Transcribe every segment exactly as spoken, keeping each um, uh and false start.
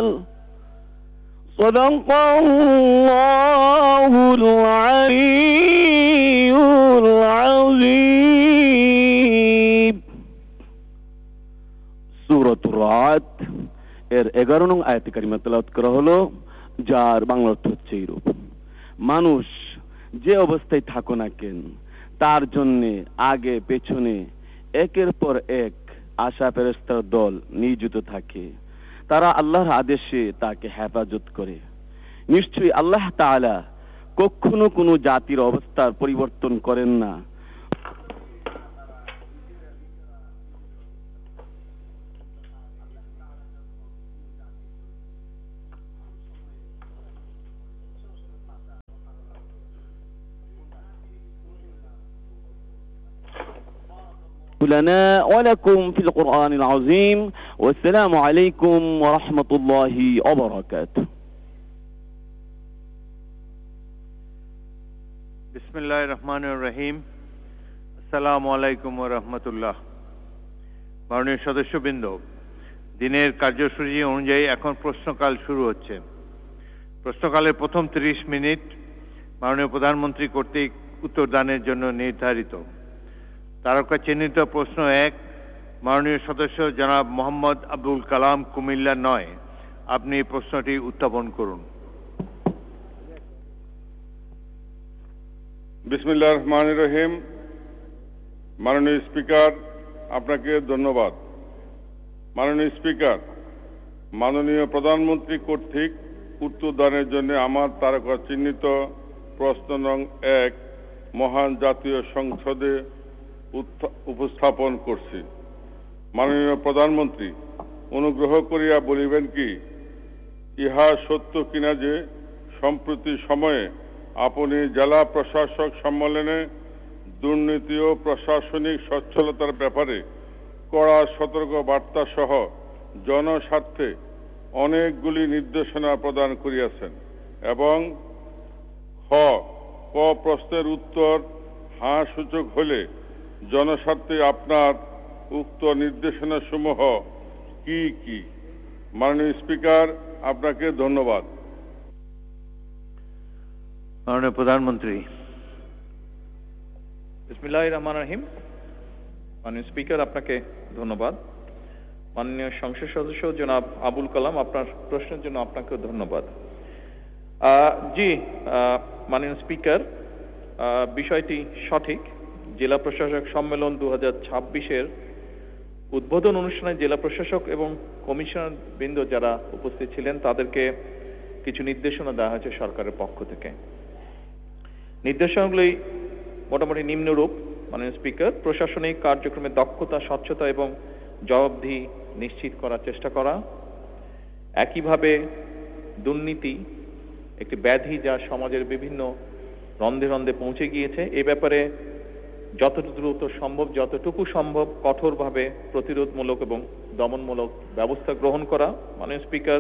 সাদাকাল্লাহুল আলিয়্যুল আযীম। সূরাতুর রা'দ এর এগারো নং আয়াতে কারিমা তেলাওয়াত করা হলো, যার বাংলা অর্থ হচ্ছে এইরূপ: মানুষ যে অবস্থায় থাকো না কেন, তার জন্য আগে পেছনে একের পর এক আশা ফেরেশতার দল নিয়োজিত থাকে। তারা আল্লাহর আদেশে তাকে হেফাজত করে। নিশ্চয়ই আল্লাহ তাআলা কখনো কোনো জাতির অবস্থার পরিবর্তন করেন না। لنا ولكم في القرآن العظيم والسلام عليكم ورحمة الله وبركاته. بسم الله الرحمن الرحيم. السلام عليكم ورحمة الله. মাননীয় সদস্যবৃন্দ, দিনের কার্যসূচি অনুযায়ী এখন প্রশ্নকাল শুরু হচ্ছে। প্রশ্নকালের প্রথম ত্রিশ মিনিট মাননীয় প্রধানমন্ত্রী কর্তৃক উত্তরদানের জন্য নির্ধারিত। তারকা চিহ্নিত প্রশ্ন এক, মাননীয় সদস্য জনাব মোহাম্মদ আবুল কালাম, কুমিল্লা নয়, আপনি প্রশ্নটি উত্থাপন করুন। বিসমিল্লাহির রহমানির রহিম। মাননীয় স্পিকার, আপনাকে ধন্যবাদ। মাননীয় স্পিকার, মাননীয় প্রধানমন্ত্রী কর্তৃক উত্তরদানের জন্য আমার তারকা চিহ্নিত প্রশ্ন নং এক মহান জাতীয় সংসদে উপস্থাপন করছি। মাননীয় প্রধানমন্ত্রী, অনুগ্রহ করিয়া বলিবেন কি, ইহা সত্য কিনা যে সম্প্রতি সময়ে আপনি জেলা প্রশাসক সম্মেলনে দুর্নীতি ও প্রশাসনিক সচ্ছলতার ব্যাপারে কড়া সতর্ক বার্তা সহ জনস্বার্থে অনেকগুলি নির্দেশনা প্রদান করিয়াছেন এবং খ ক প্রশ্নের উত্তর হাঁ সূচক হলে জনস্বার্থে আপনার উক্ত নির্দেশনা সমূহ কি কি? মাননীয় স্পিকার, আপনাকে ধন্যবাদ। মাননীয় প্রধানমন্ত্রী। বিসমিল্লাহির রহমানির রহিম। মাননীয় স্পিকার, আপনাকে ধন্যবাদ। মাননীয় সংসদ সদস্য জনাব আবুল কালাম, আপনার প্রশ্নের জন্য আপনাকে ধন্যবাদ। জি মাননীয় স্পিকার, বিষয়টি সঠিক। জেলা প্রশাসক সম্মেলন দু হাজার ছাব্বিশের উদ্বোধন অনুষ্ঠানে জেলা প্রশাসক এবং কমিশনার বৃন্দ যারা উপস্থিত ছিলেন তাদেরকে কিছু নির্দেশনা দেওয়া হয়েছে সরকারের পক্ষ থেকে। নির্দেশনাগুলি মোটামুটি নিম্নরূপ। মাননীয় স্পিকার, প্রশাসনিক কার্যক্রমে দক্ষতা, স্বচ্ছতা এবং জবাবদিহি নিশ্চিত করার চেষ্টা করা। একইভাবে দুর্নীতি একটি ব্যাধি যা সমাজের বিভিন্ন রন্ধে রন্ধে পৌঁছে গিয়েছে, এ ব্যাপারে যত দ্রুত সম্ভব, যতটুকু সম্ভব কঠোরভাবে প্রতিরোধমূলক এবং দমনমূলক ব্যবস্থা গ্রহণ করা। মাননীয় স্পিকার,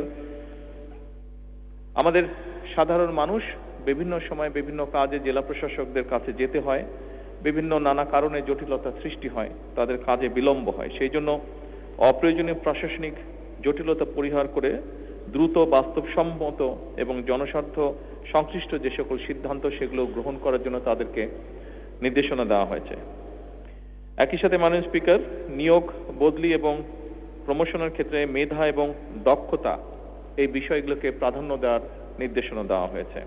আমাদের সাধারণ মানুষ বিভিন্ন সময় বিভিন্ন কাজে জেলা প্রশাসকদের কাছে যেতে হয়, বিভিন্ন নানা কারণে জটিলতা সৃষ্টি হয়, তাদের কাজে বিলম্ব হয়। সেই জন্য অপ্রয়োজনীয় প্রশাসনিক জটিলতা পরিহার করে দ্রুত, বাস্তবসম্মত এবং জনস্বার্থ সংশ্লিষ্ট যে সকল সিদ্ধান্ত সেগুলো গ্রহণ করার জন্য তাদেরকে নির্দেশনা দেওয়া হয়েছে। একই সাথে মাননীয় স্পিকার, নিয়োগ, বদলি এবং প্রমোশনের ক্ষেত্রে মেধা এবং দক্ষতা এই বিষয়গুলোকে প্রাধান্য দেওয়ার নির্দেশনা দেওয়া হয়েছে।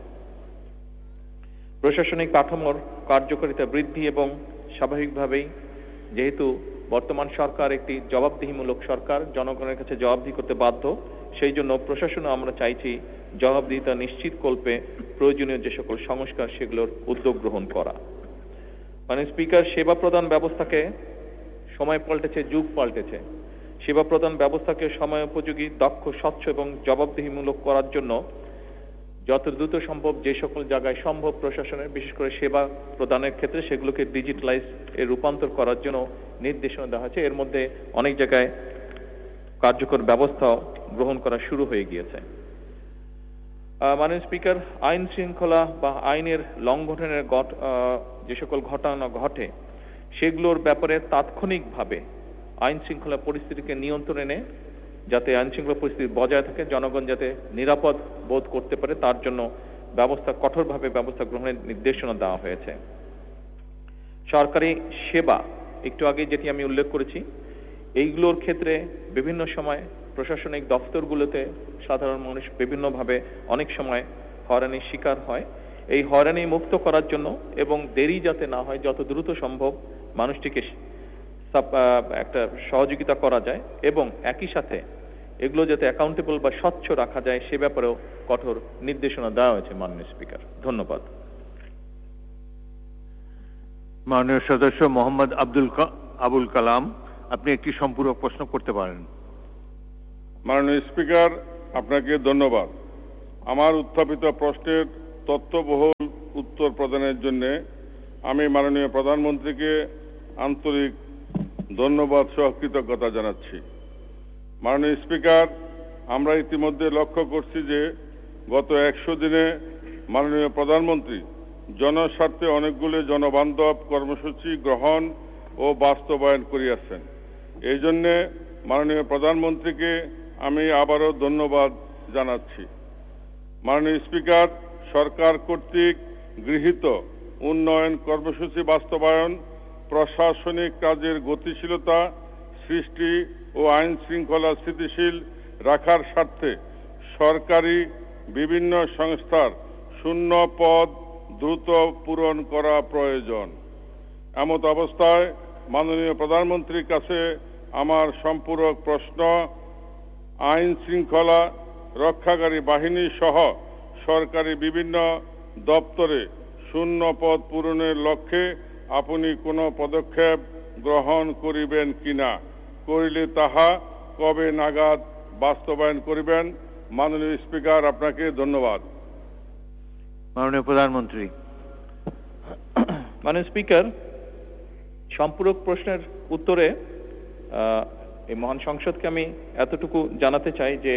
প্রশাসনিক কাঠামোর কার্যকারিতা বৃদ্ধি এবং স্বাভাবিকভাবেই যেহেতু বর্তমান সরকার একটি জবাবদিহিমূলক সরকার, জনগণের কাছে জবাবদিহি করতে বাধ্য, সেই জন্য প্রশাসনে আমরা চাইছি জবাবদিহিতা নিশ্চিত কল্পে প্রয়োজনীয় যে সকল সংস্কার সেগুলোর উদ্যোগ গ্রহণ করা। মানে স্পিকার, সেবা প্রদান ব্যবস্থাকে সময় পাল্টেছে, যুগ পাল্টেছে। সেবা প্রদান ব্যবস্থাকে সময় উপযোগী, দক্ষ, স্বচ্ছ এবং জবাবদিহিমূলক করার জন্য যত দ্রুত সম্ভব যে সকল জায়গায় সম্ভব প্রশাসনের, বিশেষ করে সেবা প্রদানের ক্ষেত্রে, সেগুলোকে ডিজিটালাইজ এর রূপান্তর করার জন্য নির্দেশনা দেওয়া হয়েছে। এর মধ্যে অনেক জায়গায় কার্যকর ব্যবস্থা গ্রহণ করা শুরু হয়ে গিয়েছে। মাননীয় স্পিকার, আইন শৃঙ্খলা বা আইনের লঙ্ঘনের যে সকল ঘটনা ঘটে সেগুলোর ব্যাপারে তাৎক্ষণিকভাবে আইন শৃঙ্খলা পরিস্থিতিকে নিয়ন্ত্রণে এনে যাতে আইনশৃঙ্খলা পরিস্থিতি বজায় থাকে, জনগণ যাতে নিরাপদ বোধ করতে পারে তার জন্য ব্যবস্থা কঠোরভাবে ব্যবস্থা গ্রহণের নির্দেশনা দেওয়া হয়েছে। সরকারি সেবা একটু আগে যেটি আমি উল্লেখ করেছি, এইগুলোর ক্ষেত্রে বিভিন্ন সময় প্রশাসনিক দপ্তরগুলোতে সাধারণ মানুষ বিভিন্নভাবে অনেক সময় হয়রানির শিকার হয়। এই হয়রানি মুক্ত করার জন্য এবং দেরি যাতে না হয়, যত দ্রুত সম্ভব মানুষটিকে একটা সহযোগিতা করা যায় এবং একই সাথে এগুলো যাতে অ্যাকাউন্টেবল বা স্বচ্ছ রাখা যায় সে ব্যাপারেও কঠোর নির্দেশনা দেওয়া হয়েছে মাননীয় স্পিকার। ধন্যবাদ। মাননীয় সদস্য মোহাম্মদ আব্দুল আবুল কালাম, আপনি একটি সম্পূরক প্রশ্ন করতে পারেন। মাননীয় স্পিকার, আপনাকে ধন্যবাদ। আমার উত্থাপিত প্রশ্নের তথ্যবহুল উত্তর প্রদানের জন্য আমি মাননীয় প্রধানমন্ত্রীকে আন্তরিক ধন্যবাদ সহ কৃতজ্ঞতা জানাচ্ছি। মাননীয় স্পিকার, আমরা ইতিমধ্যে লক্ষ্য করছি যে গত একশো দিনে মাননীয় প্রধানমন্ত্রী জনস্বার্থে অনেকগুলো জনবান্ধব কর্মসূচি গ্রহণ ও বাস্তবায়ন করিয়াছেন। এই জন্যে মাননীয় প্রধানমন্ত্রীকে আমি আবারও ধন্যবাদ জানাচ্ছি। মাননীয় স্পিকার, সরকার কর্তৃক গৃহীত উন্নয়ন কর্মসূচি বাস্তবায়ন, প্রশাসনিক কাজের গতিশীলতা সৃষ্টি ও আইন শৃঙ্খলা স্থিতিশীল রাখার স্বার্থে সরকারি বিভিন্ন সংস্থার শূন্য পদ দ্রুত পূরণ করা প্রয়োজন। এমত অবস্থায় মাননীয় প্রধানমন্ত্রীর কাছে আমার সম্পূরক প্রশ্ন, আইন শৃঙ্খলা রক্ষাকারী বাহিনী সহ সরকারি বিভিন্ন দপ্তরে শূন্য পদ পূরণের লক্ষ্যে আপনি কোনো পদক্ষেপ গ্রহণ করিবেন কিনা, করিলে তাহা কবে নাগাদ বাস্তবায়ন করিবেন? মাননীয় স্পিকার, আপনাকে ধন্যবাদ। মাননীয় প্রধানমন্ত্রী। মাননীয় স্পিকার, সম্পূরক প্রশ্নের উত্তরে এই মহান সংসদকে আমি এতটুকু জানাতে চাই যে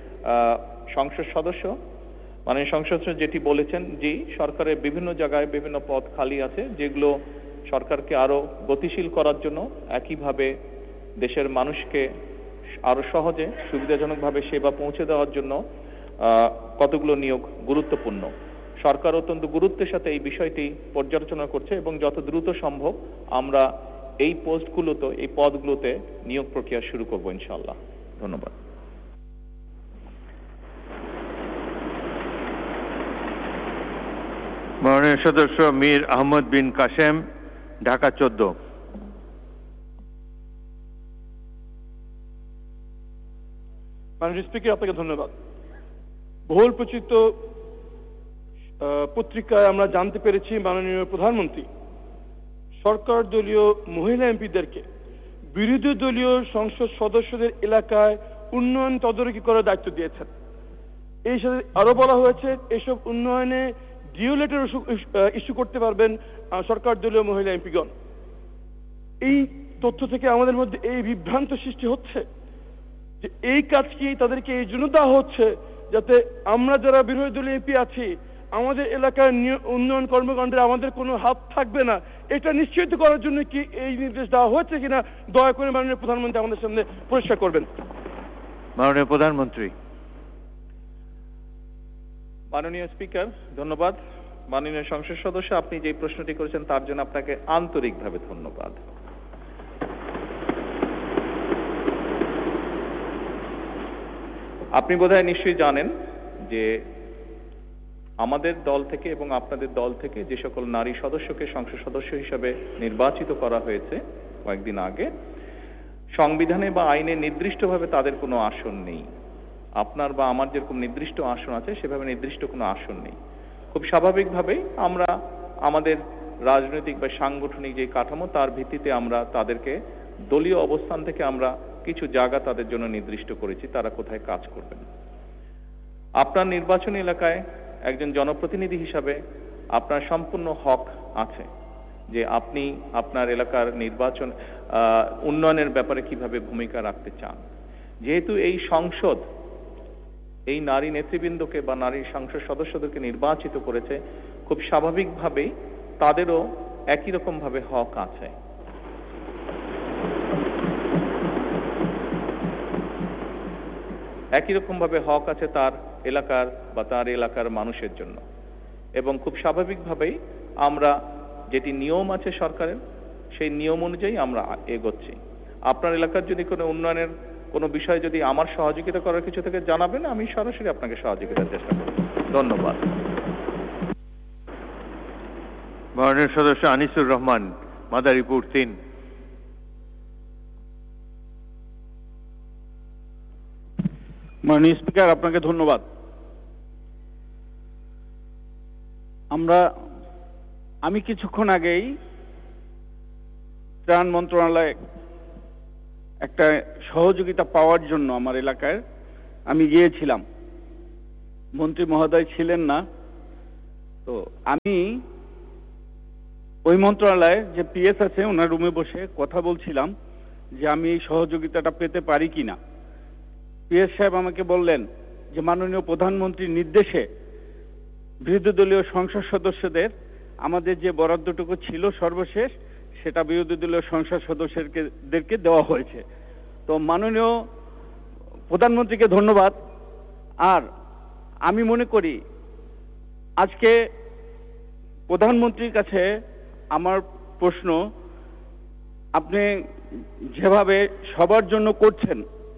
সংসদ সদস্য মাননীয় সংসদ যেটি বলেছেন, জি, সরকারের বিভিন্ন জায়গায় বিভিন্ন পদ খালি আছে যেগুলো সরকারকে আরো গতিশীল করার জন্য, একইভাবে দেশের মানুষকে আরো সহজে সুবিধাজনকভাবে সেবা পৌঁছে দেওয়ার জন্য কতগুলো নিয়োগ গুরুত্বপূর্ণ। সরকার অত্যন্ত গুরুত্বের সাথে এই বিষয়টি পর্যালোচনা করছে এবং যত দ্রুত সম্ভব আমরা এই পোস্টগুলোতে, এই পদগুলোতে নিয়োগ প্রক্রিয়া শুরু করব ইনশাআল্লাহ। ধন্যবাদ। মাননীয় সদস্য মীর আহমদ বিন কাসেম, ঢাকা চোদ্দ। মাননীয় স্পিকার, আপনাকে ধন্যবাদ। বহুল প্রচিত পত্রিকায় আমরা জানতে পেরেছি মাননীয় প্রধানমন্ত্রী সরকার দলীয় মহিলা এমপিদেরকে বিরোধী দলীয় সংসদ সদস্যদের এলাকায় উন্নয়ন তদারকি করার দায়িত্ব দিয়েছেন। এই সাথে আরো বলা হয়েছে এসব উন্নয়নে ডিও লেটার ইস্যু করতে পারবেন সরকার দলীয় মহিলা এমপিগণ। এই তথ্য থেকে আমাদের মধ্যে এই বিভ্রান্ত সৃষ্টি হচ্ছে যে এই কাজ কি তাদেরকে এই জন্য দেওয়া হচ্ছে যাতে আমরা যারা বিরোধী দলীয় এমপি আছি আমাদের এলাকার উন্নয়ন কর্মকাণ্ডে আমাদের কোনো হাত থাকবে না, এটা নিশ্চিত করার জন্য কি এই নির্দেশ দেওয়া হচ্ছে কিনা দয়া করে মাননীয় প্রধানমন্ত্রী আমাদের সামনে পরিষ্কার করবেন। মাননীয় প্রধানমন্ত্রী। মাননীয় স্পিকার, ধন্যবাদ। মাননীয় সংসদ সদস্য, আপনি যে প্রশ্নটি করেছেন তার জন্য আপনাকে আন্তরিকভাবে ধন্যবাদ। আপনি বোধহয় নিশ্চয়ই জানেন যে আমাদের দল থেকে এবং আপনাদের দল থেকে যে সকল নারী সদস্যকে সংসদ সদস্য হিসেবে নির্বাচিত করা হয়েছে কয়েকদিন আগে, সংবিধানে বা আইনে নির্দিষ্টভাবে তাদের কোনো আসন নেই। আপনার বা আমার যেরকম নির্দিষ্ট আসন আছে সেভাবে নির্দিষ্ট কোনো আসন নেই। খুব স্বাভাবিকভাবেই আমরা আমাদের রাজনৈতিক বা সাংগঠনিক যে কাঠামো তার ভিত্তিতে আমরা তাদেরকে দলীয় অবস্থান থেকে আমরা কিছু জায়গা তাদের জন্য নির্দিষ্ট করেছি তারা কোথায় কাজ করবেন। আপনার নির্বাচনী এলাকায় একজন জনপ্রতিনিধি হিসাবে আপনার সম্পূর্ণ হক আছে যে আপনি আপনার এলাকার নির্বাচন উন্নয়নের ব্যাপারে কিভাবে ভূমিকা রাখতে চান। যেহেতু এই সংসদ এই নারী নেতৃবৃন্দকে বা নারী সংসদ সদস্যদেরকে নির্বাচিত করেছে, খুব স্বাভাবিকভাবেই তাদেরও একই রকম ভাবে হক আছে। একই রকমভাবে হক আছে তার এলাকার বা তার এলাকার মানুষের জন্য। এবং খুব স্বাভাবিকভাবেই আমরা যেটি নিয়ম আছে সরকারের, সেই নিয়ম অনুযায়ী আমরা এগোচ্ছি। আপনার এলাকার যদি কোনো উন্নয়নের কোনো বিষয় যদি আমার সহযোগিতা করার কিছু থেকে জানাবেন, আমি সরাসরি আপনাকে সহযোগিতার চেষ্টা করব। ধন্যবাদ। মাননীয় সদস্য আনিসুর রহমান, মাদারীপুর তিন। মাননীয় স্পিকার, আপনাকে ধন্যবাদ। আমরা আমি কিছুক্ষণ আগেই ত্রাণ মন্ত্রণালয়ে একটা সহযোগিতা পাওয়ার জন্য আমার এলাকায় আমি গিয়েছিলাম। মন্ত্রী মহোদয় ছিলেন না, তো আমি ওই মন্ত্রণালয়ে যে পিএস আছে ওনার রুমে বসে কথা বলছিলাম যে আমি এই সহযোগিতাটা পেতে পারি কিনা। পিএস সাহেব আমাকে বললেন যে মাননীয় প্রধানমন্ত্রীর নির্দেশে বিরোধী দলীয় সংসদ সদস্যদের আমাদের যে বরাদ্দটুকু ছিল সর্বশেষ, সেটা বিরোধী দলীয় সংসদ সদস্যদেরকে দেওয়া হয়েছে। তো মাননীয় প্রধানমন্ত্রীকে ধন্যবাদ। আর আমি মনে করি আজকে প্রধানমন্ত্রীর কাছে আমার প্রশ্ন, আপনি যেভাবে সবার জন্য করছেন,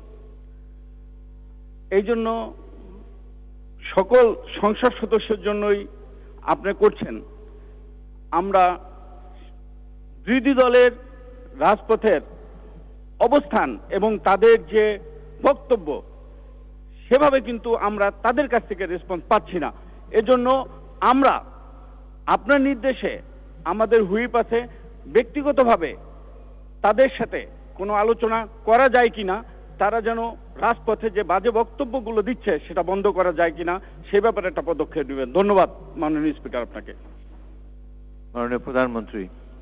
এই জন্য সকল সংসদ সদস্যের জন্যই আপনি করছেন। আমরা বিরোধী দলের রাজপথের অবস্থান এবং তাদের যে বক্তব্য, সেভাবে কিন্তু আমরা তাদের কাছ থেকে রেসপন্স পাচ্ছি না। এজন্য আমরা আপনার নির্দেশে আমাদের হুইপ আছে, ব্যক্তিগতভাবে তাদের সাথে কোনো আলোচনা করা যায় কিনা, তারা যেন রাজপথে যে বাজে বক্তব্যগুলো দিচ্ছে সেটা বন্ধ করা যায় কিনা, সে ব্যাপারে একটা পদক্ষেপ নেবেন। ধন্যবাদ মাননীয় স্পিকার আপনাকে। মাননীয় প্রধানমন্ত্রী।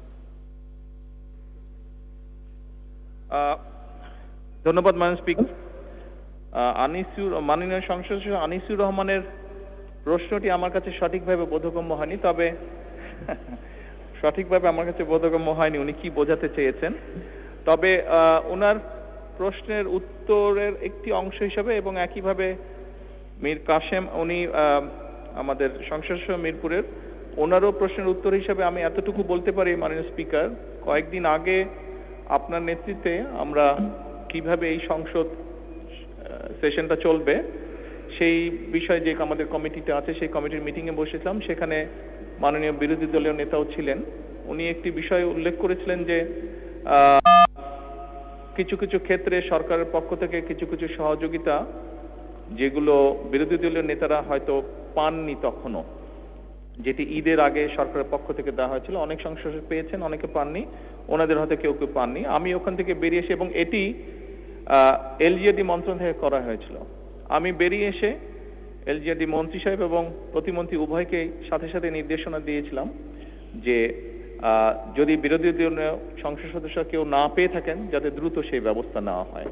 ধন্যবাদ মাননীয় স্পিকার। আনিসুর মাননীয় সংসদ সদস্য আনিসুর রহমানের প্রশ্নটি আমার কাছে সঠিকভাবে বোধগম্য হয়নি, তবে সঠিকভাবে আমার কাছে বোধগম্য হয়নি উনি কি বোঝাতে চেয়েছেন। তবে ওনার প্রশ্নের উত্তরের একটি অংশ হিসাবে এবং একইভাবে মীর কাশেম, উনি আমাদের সংসদ সদস্য মিরপুরের, ওনারও প্রশ্নের উত্তর হিসাবে আমি এতটুকু বলতে পারি মাননীয় স্পিকার, কয়েকদিন আগে আপনার নেতৃত্বে আমরা কিভাবে এই সংসদ সেশনটা চলবে সেই বিষয়ে যে আমাদের কমিটিটা আছে সেই কমিটির মিটিংয়ে বসেছিলাম। সেখানে মাননীয় বিরোধী দলীয় নেতাও ছিলেন। উনি একটি বিষয় উল্লেখ করেছিলেন যে কিছু কিছু ক্ষেত্রে সরকারের পক্ষ থেকে কিছু কিছু সহযোগিতা যেগুলো বিরোধী দলীয় নেতারা হয়তো পাননি তখনও, যেটি ঈদের আগে সরকারের পক্ষ থেকে দেওয়া হয়েছিল, অনেক সংসদ পেয়েছেন, অনেকে পাননি, ওনাদের হয়তো কেউ কেউ পাননি। আমি ওখান থেকে বেরিয়ে এসে, এবং এটি এলজিএডি মন্ত্রণালয় থেকে করা হয়েছিল, আমি বেরিয়ে এসে এলজিএডি মন্ত্রী সাহেব এবং প্রতিমন্ত্রী উভয়কে সাথে সাথে নির্দেশনা দিয়েছিলাম যে যদি বিরোধী দলীয় সংসদ সদস্য কেউ না পেয়ে থাকেন যাতে দ্রুত সেই ব্যবস্থা নেওয়া হয়।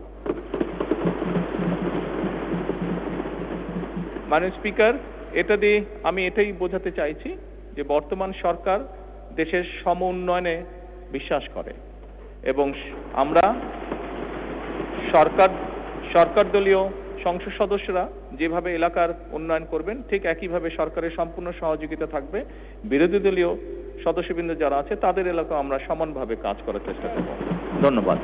মাননীয় স্পিকার, এটা দিয়ে আমি এটাই বোঝাতে চাইছি যে বর্তমান সরকার দেশের সম উন্নয়নে বিশ্বাস করে এবং আমরা সরকার সরকার দলীয় সংসদ সদস্যরা যেভাবে এলাকার উন্নয়ন করবেন ঠিক একইভাবে সরকারের সম্পূর্ণ সহযোগিতা থাকবে। বিরোধী দলীয় সদস্যবৃন্দ যারা আছে তাদের এলাকা আমরা সমানভাবে কাজ করার চেষ্টা করব। ধন্যবাদ।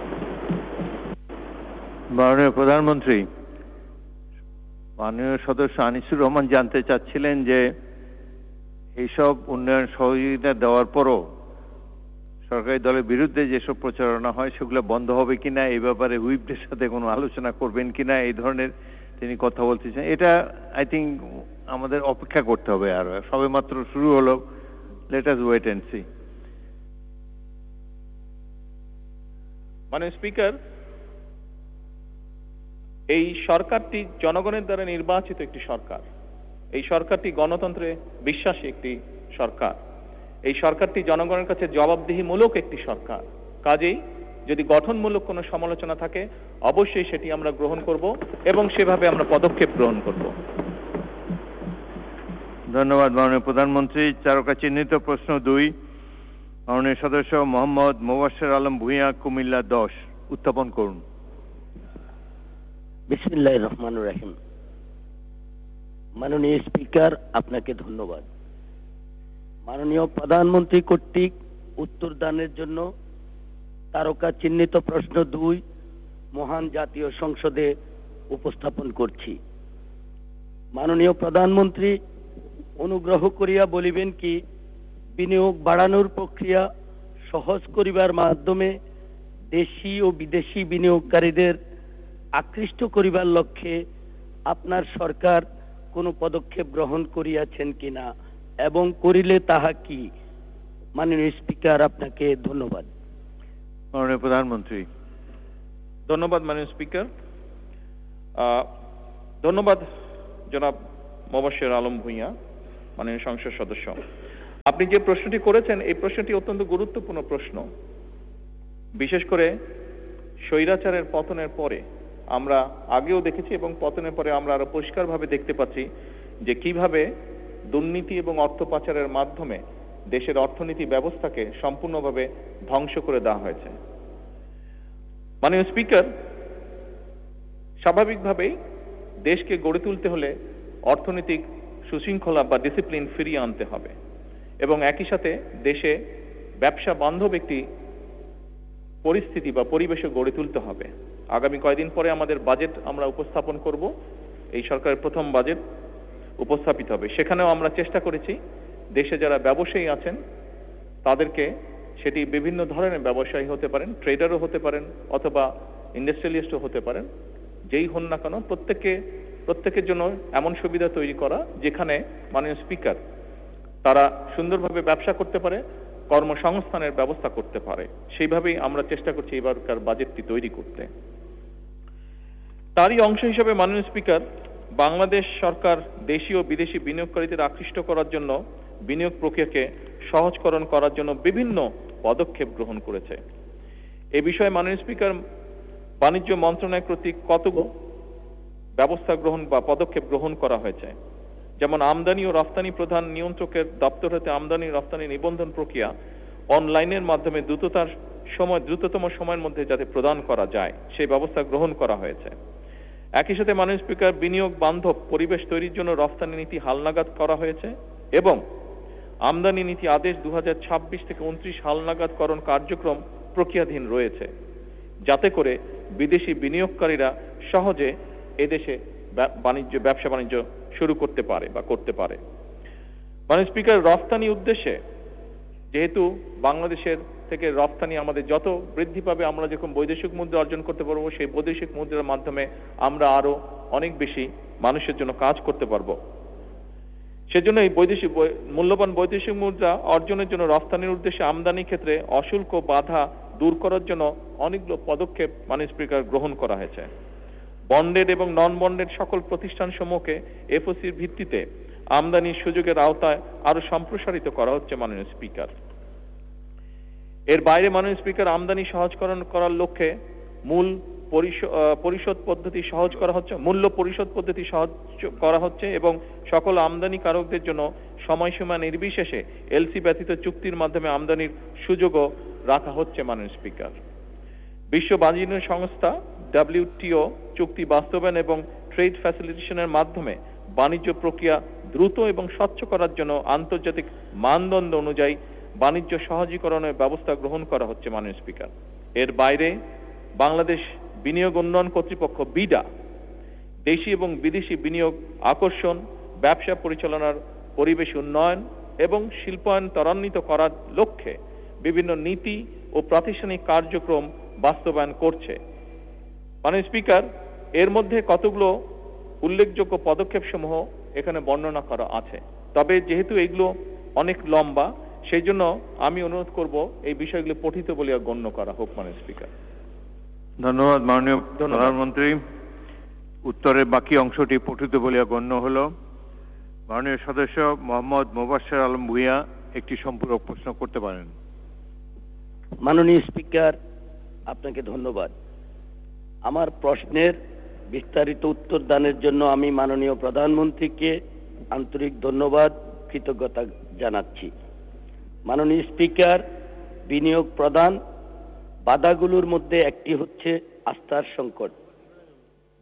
মাননীয় প্রধানমন্ত্রী, মাননীয় সদস্য আনিসুর রহমান জানতে চাচ্ছিলেন যে এইসব উন্নয়ন সহযোগিতা দেওয়ার পরও সরকারি দলের বিরুদ্ধে যেসব প্রচারণা হয় সেগুলো বন্ধ হবে কিনা, এই ব্যাপারে হুইপদের সাথে কোনো আলোচনা করবেন কিনা, এই ধরনের তিনি কথা বলতেছেন। এটা আই থিঙ্ক আমাদের অপেক্ষা করতে হবে, আর সবে মাত্র শুরু হলো, let us wait and see. মানে স্পিকার, এই সরকারটি জনগণের দ্বারা নির্বাচিত একটি সরকার, এই সরকারটি গণতন্ত্রে বিশ্বাসী একটি সরকার, এই সরকারটি জনগণের কাছে জবাবদিহিমূলক একটি সরকার। কাজেই যদি গঠনমূলক কোনো সমালোচনা থাকে অবশ্যই সেটি আমরা গ্রহণ করব এবং সেভাবে আমরা পদক্ষেপ গ্রহণ করব। ধন্যবাদ মাননীয় প্রধানমন্ত্রী। চারকা চিহ্নিত প্রশ্ন দুই, মাননীয় সদস্য মোহাম্মদ মোবাশ্বের আলম ভূঁইয়া, কুমিল্লা দশ, উত্থাপন করুন। বিসমিল্লাহির রহমানির রহিম। মাননীয় স্পিকার, আপনাকে ধন্যবাদ। মাননীয় প্রধানমন্ত্রী কর্তৃক উত্তর দানের জন্য তারকা চিহ্নিত প্রশ্ন দুই মহান জাতীয় সংসদে উপস্থাপন করছি। মাননীয় প্রধানমন্ত্রী, অনুগ্রহ করিয়া বলিবেন কি, বিনিয়োগ বাড়ানোর প্রক্রিয়া সহজ করিবার মাধ্যমে দেশি ও বিদেশি বিনিয়োগকারীদের আকৃষ্ট করিবার লক্ষ্যে আপনার সরকার কোনো পদক্ষেপ গ্রহণ করিয়াছেন কিনা এবং করিলে তাহা কি? মাননীয় স্পিকার, আপনাকে ধন্যবাদ। মাননীয় প্রধানমন্ত্রী। ধন্যবাদ মাননীয় স্পিকার। ধন্যবাদ জনাব মোবাশ্বের আলম ভূঁইয়া, মাননীয় সংসদ সদস্য। আপনি যে প্রশ্নটি করেছেন এই প্রশ্নটি অত্যন্ত গুরুত্বপূর্ণ প্রশ্ন। বিশেষ করে স্বৈরাচারের পতনের পরে আমরা আগেও দেখেছি এবং পতনের পরে আমরা আরো পরিষ্কারভাবে দেখতে পাচ্ছি যে কিভাবে দুর্নীতি এবং অর্থ পাচারের মাধ্যমে দেশের অর্থনীতি ব্যবস্থাকে সম্পূর্ণভাবে ধ্বংস করে দেওয়া হয়েছে। মাননীয় স্পিকার, স্বাভাবিকভাবেই দেশকে গড়ে তুলতে হলে অর্থনৈতিক সুশৃঙ্খলা বা ডিসিপ্লিন ফিরিয়ে আনতে হবে এবং একই সাথে দেশে ব্যবসা বান্ধব একটি পরিস্থিতি বা পরিবেশও গড়ে তুলতে হবে। আগামী কয়েকদিন পরে আমাদের বাজেট আমরা উপস্থাপন করব, এই সরকারের প্রথম বাজেট উপস্থাপিত হবে। সেখানেও আমরা চেষ্টা করেছি দেশে যারা ব্যবসায়ী আছেন তাদেরকে, সেটি বিভিন্ন ধরনের ব্যবসায়ী হতে পারেন, ট্রেডারও হতে পারেন অথবা ইন্ডাস্ট্রিয়ালিস্টও হতে পারেন, যেই হন না কেন প্রত্যেককে প্রত্যেকের জন্য এমন সুবিধা তৈরি করা যেখানে মাননীয় স্পিকার তারা সুন্দরভাবে ব্যবসা করতে পারে, কর্মসংস্থানের ব্যবস্থা করতে পারে। সেইভাবেই আমরা চেষ্টা করছি এবারকার বাজেটটি তৈরি করতে। তারই অংশ হিসেবে মাননীয় স্পিকার, বাংলাদেশ সরকার দেশি ও বিদেশি বিনিয়োগকারীদের আকৃষ্ট করার জন্য বিনিয়োগ প্রক্রিয়াকে সহজকরণ করার জন্য বিভিন্ন পদক্ষেপ গ্রহণ করেছে। এ বিষয়ে মাননীয় স্পিকার, বাণিজ্য মন্ত্রণালয় কর্তৃক কতগুলো ব্যবস্থা গ্রহণ বা পদক্ষেপ গ্রহণ করা হয়েছে। যেমন আমদানি ও রফতানি প্রধান নিয়ন্ত্রকের দপ্তর হতে আমদানি রফতানি নিবন্ধন প্রক্রিয়া অনলাইনের মাধ্যমে দ্রুততার সময় দ্রুততম সময়ের মধ্যে যাতে প্রদান করা যায় সেই ব্যবস্থা গ্রহণ করা হয়েছে। একই সাথে মাননীয় স্পিকার, বিনিয়োগ বান্ধব পরিবেশ তৈরির জন্য রফতানি নীতি হালনাগাদ করা হয়েছে এবং আমদানি নীতি আদেশ দু হাজার ছাব্বিশ থেকে উনত্রিশ হালনাগাদকরণ কার্যক্রম প্রক্রিয়াধীন রয়েছে, যাতে করে বিদেশি বিনিয়োগকারীরা সহজে এদেশে বাণিজ্য ব্যবসা বাণিজ্য শুরু করতে পারে বা করতে পারে। মাননীয় স্পিকার, রফতানি উদ্দেশ্যে যেহেতু বাংলাদেশের থেকে রফতানি আমাদের যত বৃদ্ধি পাবে আমরা যখন বৈদেশিক মুদ্রা অর্জন করতে পারবো, সেই বৈদেশিক মুদ্রার মাধ্যমে আমরা আরো অনেক বেশি মানুষের জন্য কাজ করতে পারবো। সেজন্য এই বৈদেশিক মূল্যবান বৈদেশিক মুদ্রা অর্জনের জন্য রফতানির উদ্দেশ্যে আমদানি ক্ষেত্রে অশুল্ক বাধা দূর করার জন্য অনেকগুলো পদক্ষেপ মাননীয় স্পিকার গ্রহণ করা হয়েছে। বন্ডেড এবং নন বন্ডেড সকল প্রতিষ্ঠান সমূহকে এফওসির ভিত্তিতে আমদানির সুযোগের আওতায় আরো সম্প্রসারিত করা হচ্ছে মাননীয় স্পিকার। এর বাইরে মাননীয় স্পিকার, আমদানি সহজকরণ করার লক্ষ্যে মূল পরিশোধ পদ্ধতি সহজ করা হচ্ছে মূল্য পরিশোধ পদ্ধতি সহজ করা হচ্ছে এবং সকল আমদানিকারকদের জন্য সময়সীমা নির্বিশেষে এলসি ব্যতীত চুক্তির মাধ্যমে আমদানির সুযোগও রাখা হচ্ছে মাননীয় স্পিকার। বিশ্ব বাণিজ্য সংস্থা ডব্লিউটিও চুক্তি বাস্তবায়ন এবং ট্রেড ফ্যাসিলিটেশনের মাধ্যমে বাণিজ্য প্রক্রিয়া দ্রুত এবং স্বচ্ছ করার জন্য আন্তর্জাতিক মানদণ্ড অনুযায়ী বাণিজ্য সহজীকরণের ব্যবস্থা গ্রহণ করা হচ্ছে মাননীয় স্পিকার। এর বাইরে বাংলাদেশ বিনিয়োগ উন্নয়ন কর্তৃপক্ষ বিডা দেশি এবং বিদেশি বিনিয়োগ আকর্ষণ, ব্যবসা পরিচালনার পরিবেশ উন্নয়ন এবং শিল্পায়ন ত্বরান্বিত করার লক্ষ্যে বিভিন্ন নীতি ও প্রাতিষ্ঠানিক কার্যক্রম বাস্তবায়ন করছে। মাননীয় স্পিকার, এর মধ্যে কতগুলো উল্লেখযোগ্য পদক্ষেপ সমূহ এখানে বর্ণনা করা আছে, তবে যেহেতু এগুলো অনেক লম্বা সেই জন্য আমি অনুরোধ করব এই বিষয়গুলো পঠিত বলিয়া গণ্য করা হোক মাননীয় স্পিকার। ধন্যবাদ মাননীয় প্রধানমন্ত্রী। উত্তরের বাকি অংশটি পঠিত বলিয়া গণ্য হলো। মাননীয় সদস্য মোহাম্মদ মোবাশ্বের আলম ভূঁইয়া একটি সম্পূরক প্রশ্ন করতে পারেন। মাননীয় স্পিকার, আপনাকে ধন্যবাদ। আমার প্রশ্নের বিস্তারিত উত্তর দানের জন্য আমি মাননীয় প্রধানমন্ত্রীকে আন্তরিক ধন্যবাদ কৃতজ্ঞতা জানাচ্ছি। মাননীয় স্পিকার, বিনিয়োগ প্রদান বাধাগুলোর মধ্যে একটি হচ্ছে আস্থার সংকট।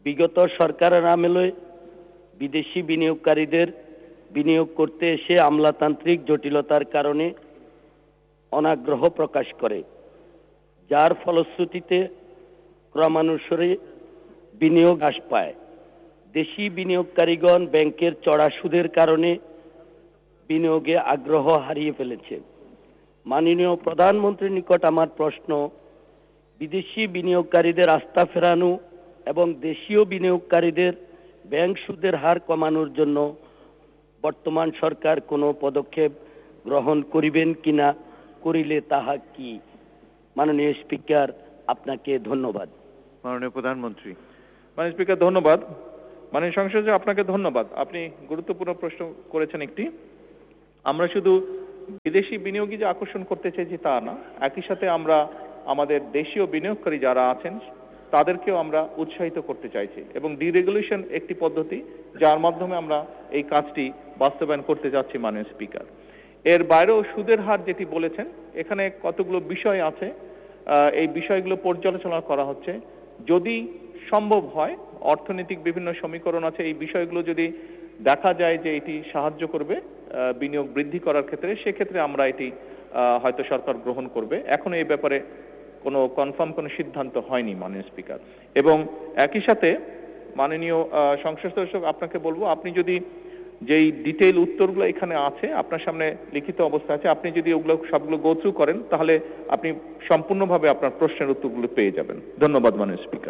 বিগত সরকারের আমলে বিদেশি বিনিয়োগকারীদের বিনিয়োগ করতে এসে আমলাতান্ত্রিক জটিলতার কারণে অনাগ্রহ প্রকাশ করে, যার ফলশ্রুতিতে ক্রমানুসারে বিনিয়োগ হ্রাস পায়। দেশি বিনিয়োগকারীগণ ব্যাংকের চড়া সুদের কারণে বিনিয়োগে আগ্রহ হারিয়ে ফেলেছে। মাননীয় প্রধানমন্ত্রীর নিকট আমার প্রশ্ন, বিদেশি বিনিয়োগকারীদের আস্থা ফেরানো এবং দেশীয় বিনিয়োগকারীদের ব্যাংক সুদের হার কমানোর জন্য বর্তমান সরকার কোনো পদক্ষেপ গ্রহণ করিবেন কিনা, করিলে তাহা কি? মাননীয় স্পিকার, আপনাকে ধন্যবাদ। মাননীয় প্রধানমন্ত্রী। মাননীয় স্পিকার, ধন্যবাদ। মাননীয় সংসদ আপনাকে ধন্যবাদ। আপনি গুরুত্বপূর্ণ প্রশ্ন করেছেন একটি। আমরা শুধু বিদেশি বিনিয়োগী যে আকর্ষণ করতে চাইছি তা না, একই সাথে আমরা আমাদের দেশীয় বিনিয়োগকারী যারা আছেন তাদেরকেও আমরা উৎসাহিত করতে চাইছি, এবং ডিরেগুলেশন একটি পদ্ধতি যার মাধ্যমে আমরা এই কাজটি বাস্তবায়ন করতে যাচ্ছি। মাননীয় স্পিকার, এর বাইরেও সুদের হার যেটি বলেছেন, এখানে কতগুলো বিষয় আছে, এই বিষয়গুলো পর্যালোচনা করা হচ্ছে। যদি সম্ভব হয়, অর্থনৈতিক বিভিন্ন সমীকরণ আছে, এই বিষয়গুলো যদি দেখা যায় যে এটি সাহায্য করবে বিনিয়োগ বৃদ্ধি করার ক্ষেত্রে, সেক্ষেত্রে আমরা এটি হয়তো সরকার গ্রহণ করবে। এখনো এই ব্যাপারে কোনো কনফার্ম কোনো সিদ্ধান্ত হয়নি মাননীয় স্পিকার। এবং একই সাথে মাননীয় সংসদ সদস্য, আপনাকে বলবো, আপনি যদি যেই ডিটেইল উত্তরগুলো এখানে আছে আপনার সামনে লিখিত অবস্থা আছে, আপনি যদি ওগুলো সবগুলো গো থ্রু করেন তাহলে আপনি সম্পূর্ণভাবে আপনার প্রশ্নের উত্তরগুলো পেয়ে যাবেন। ধন্যবাদ মাননীয় স্পিকার।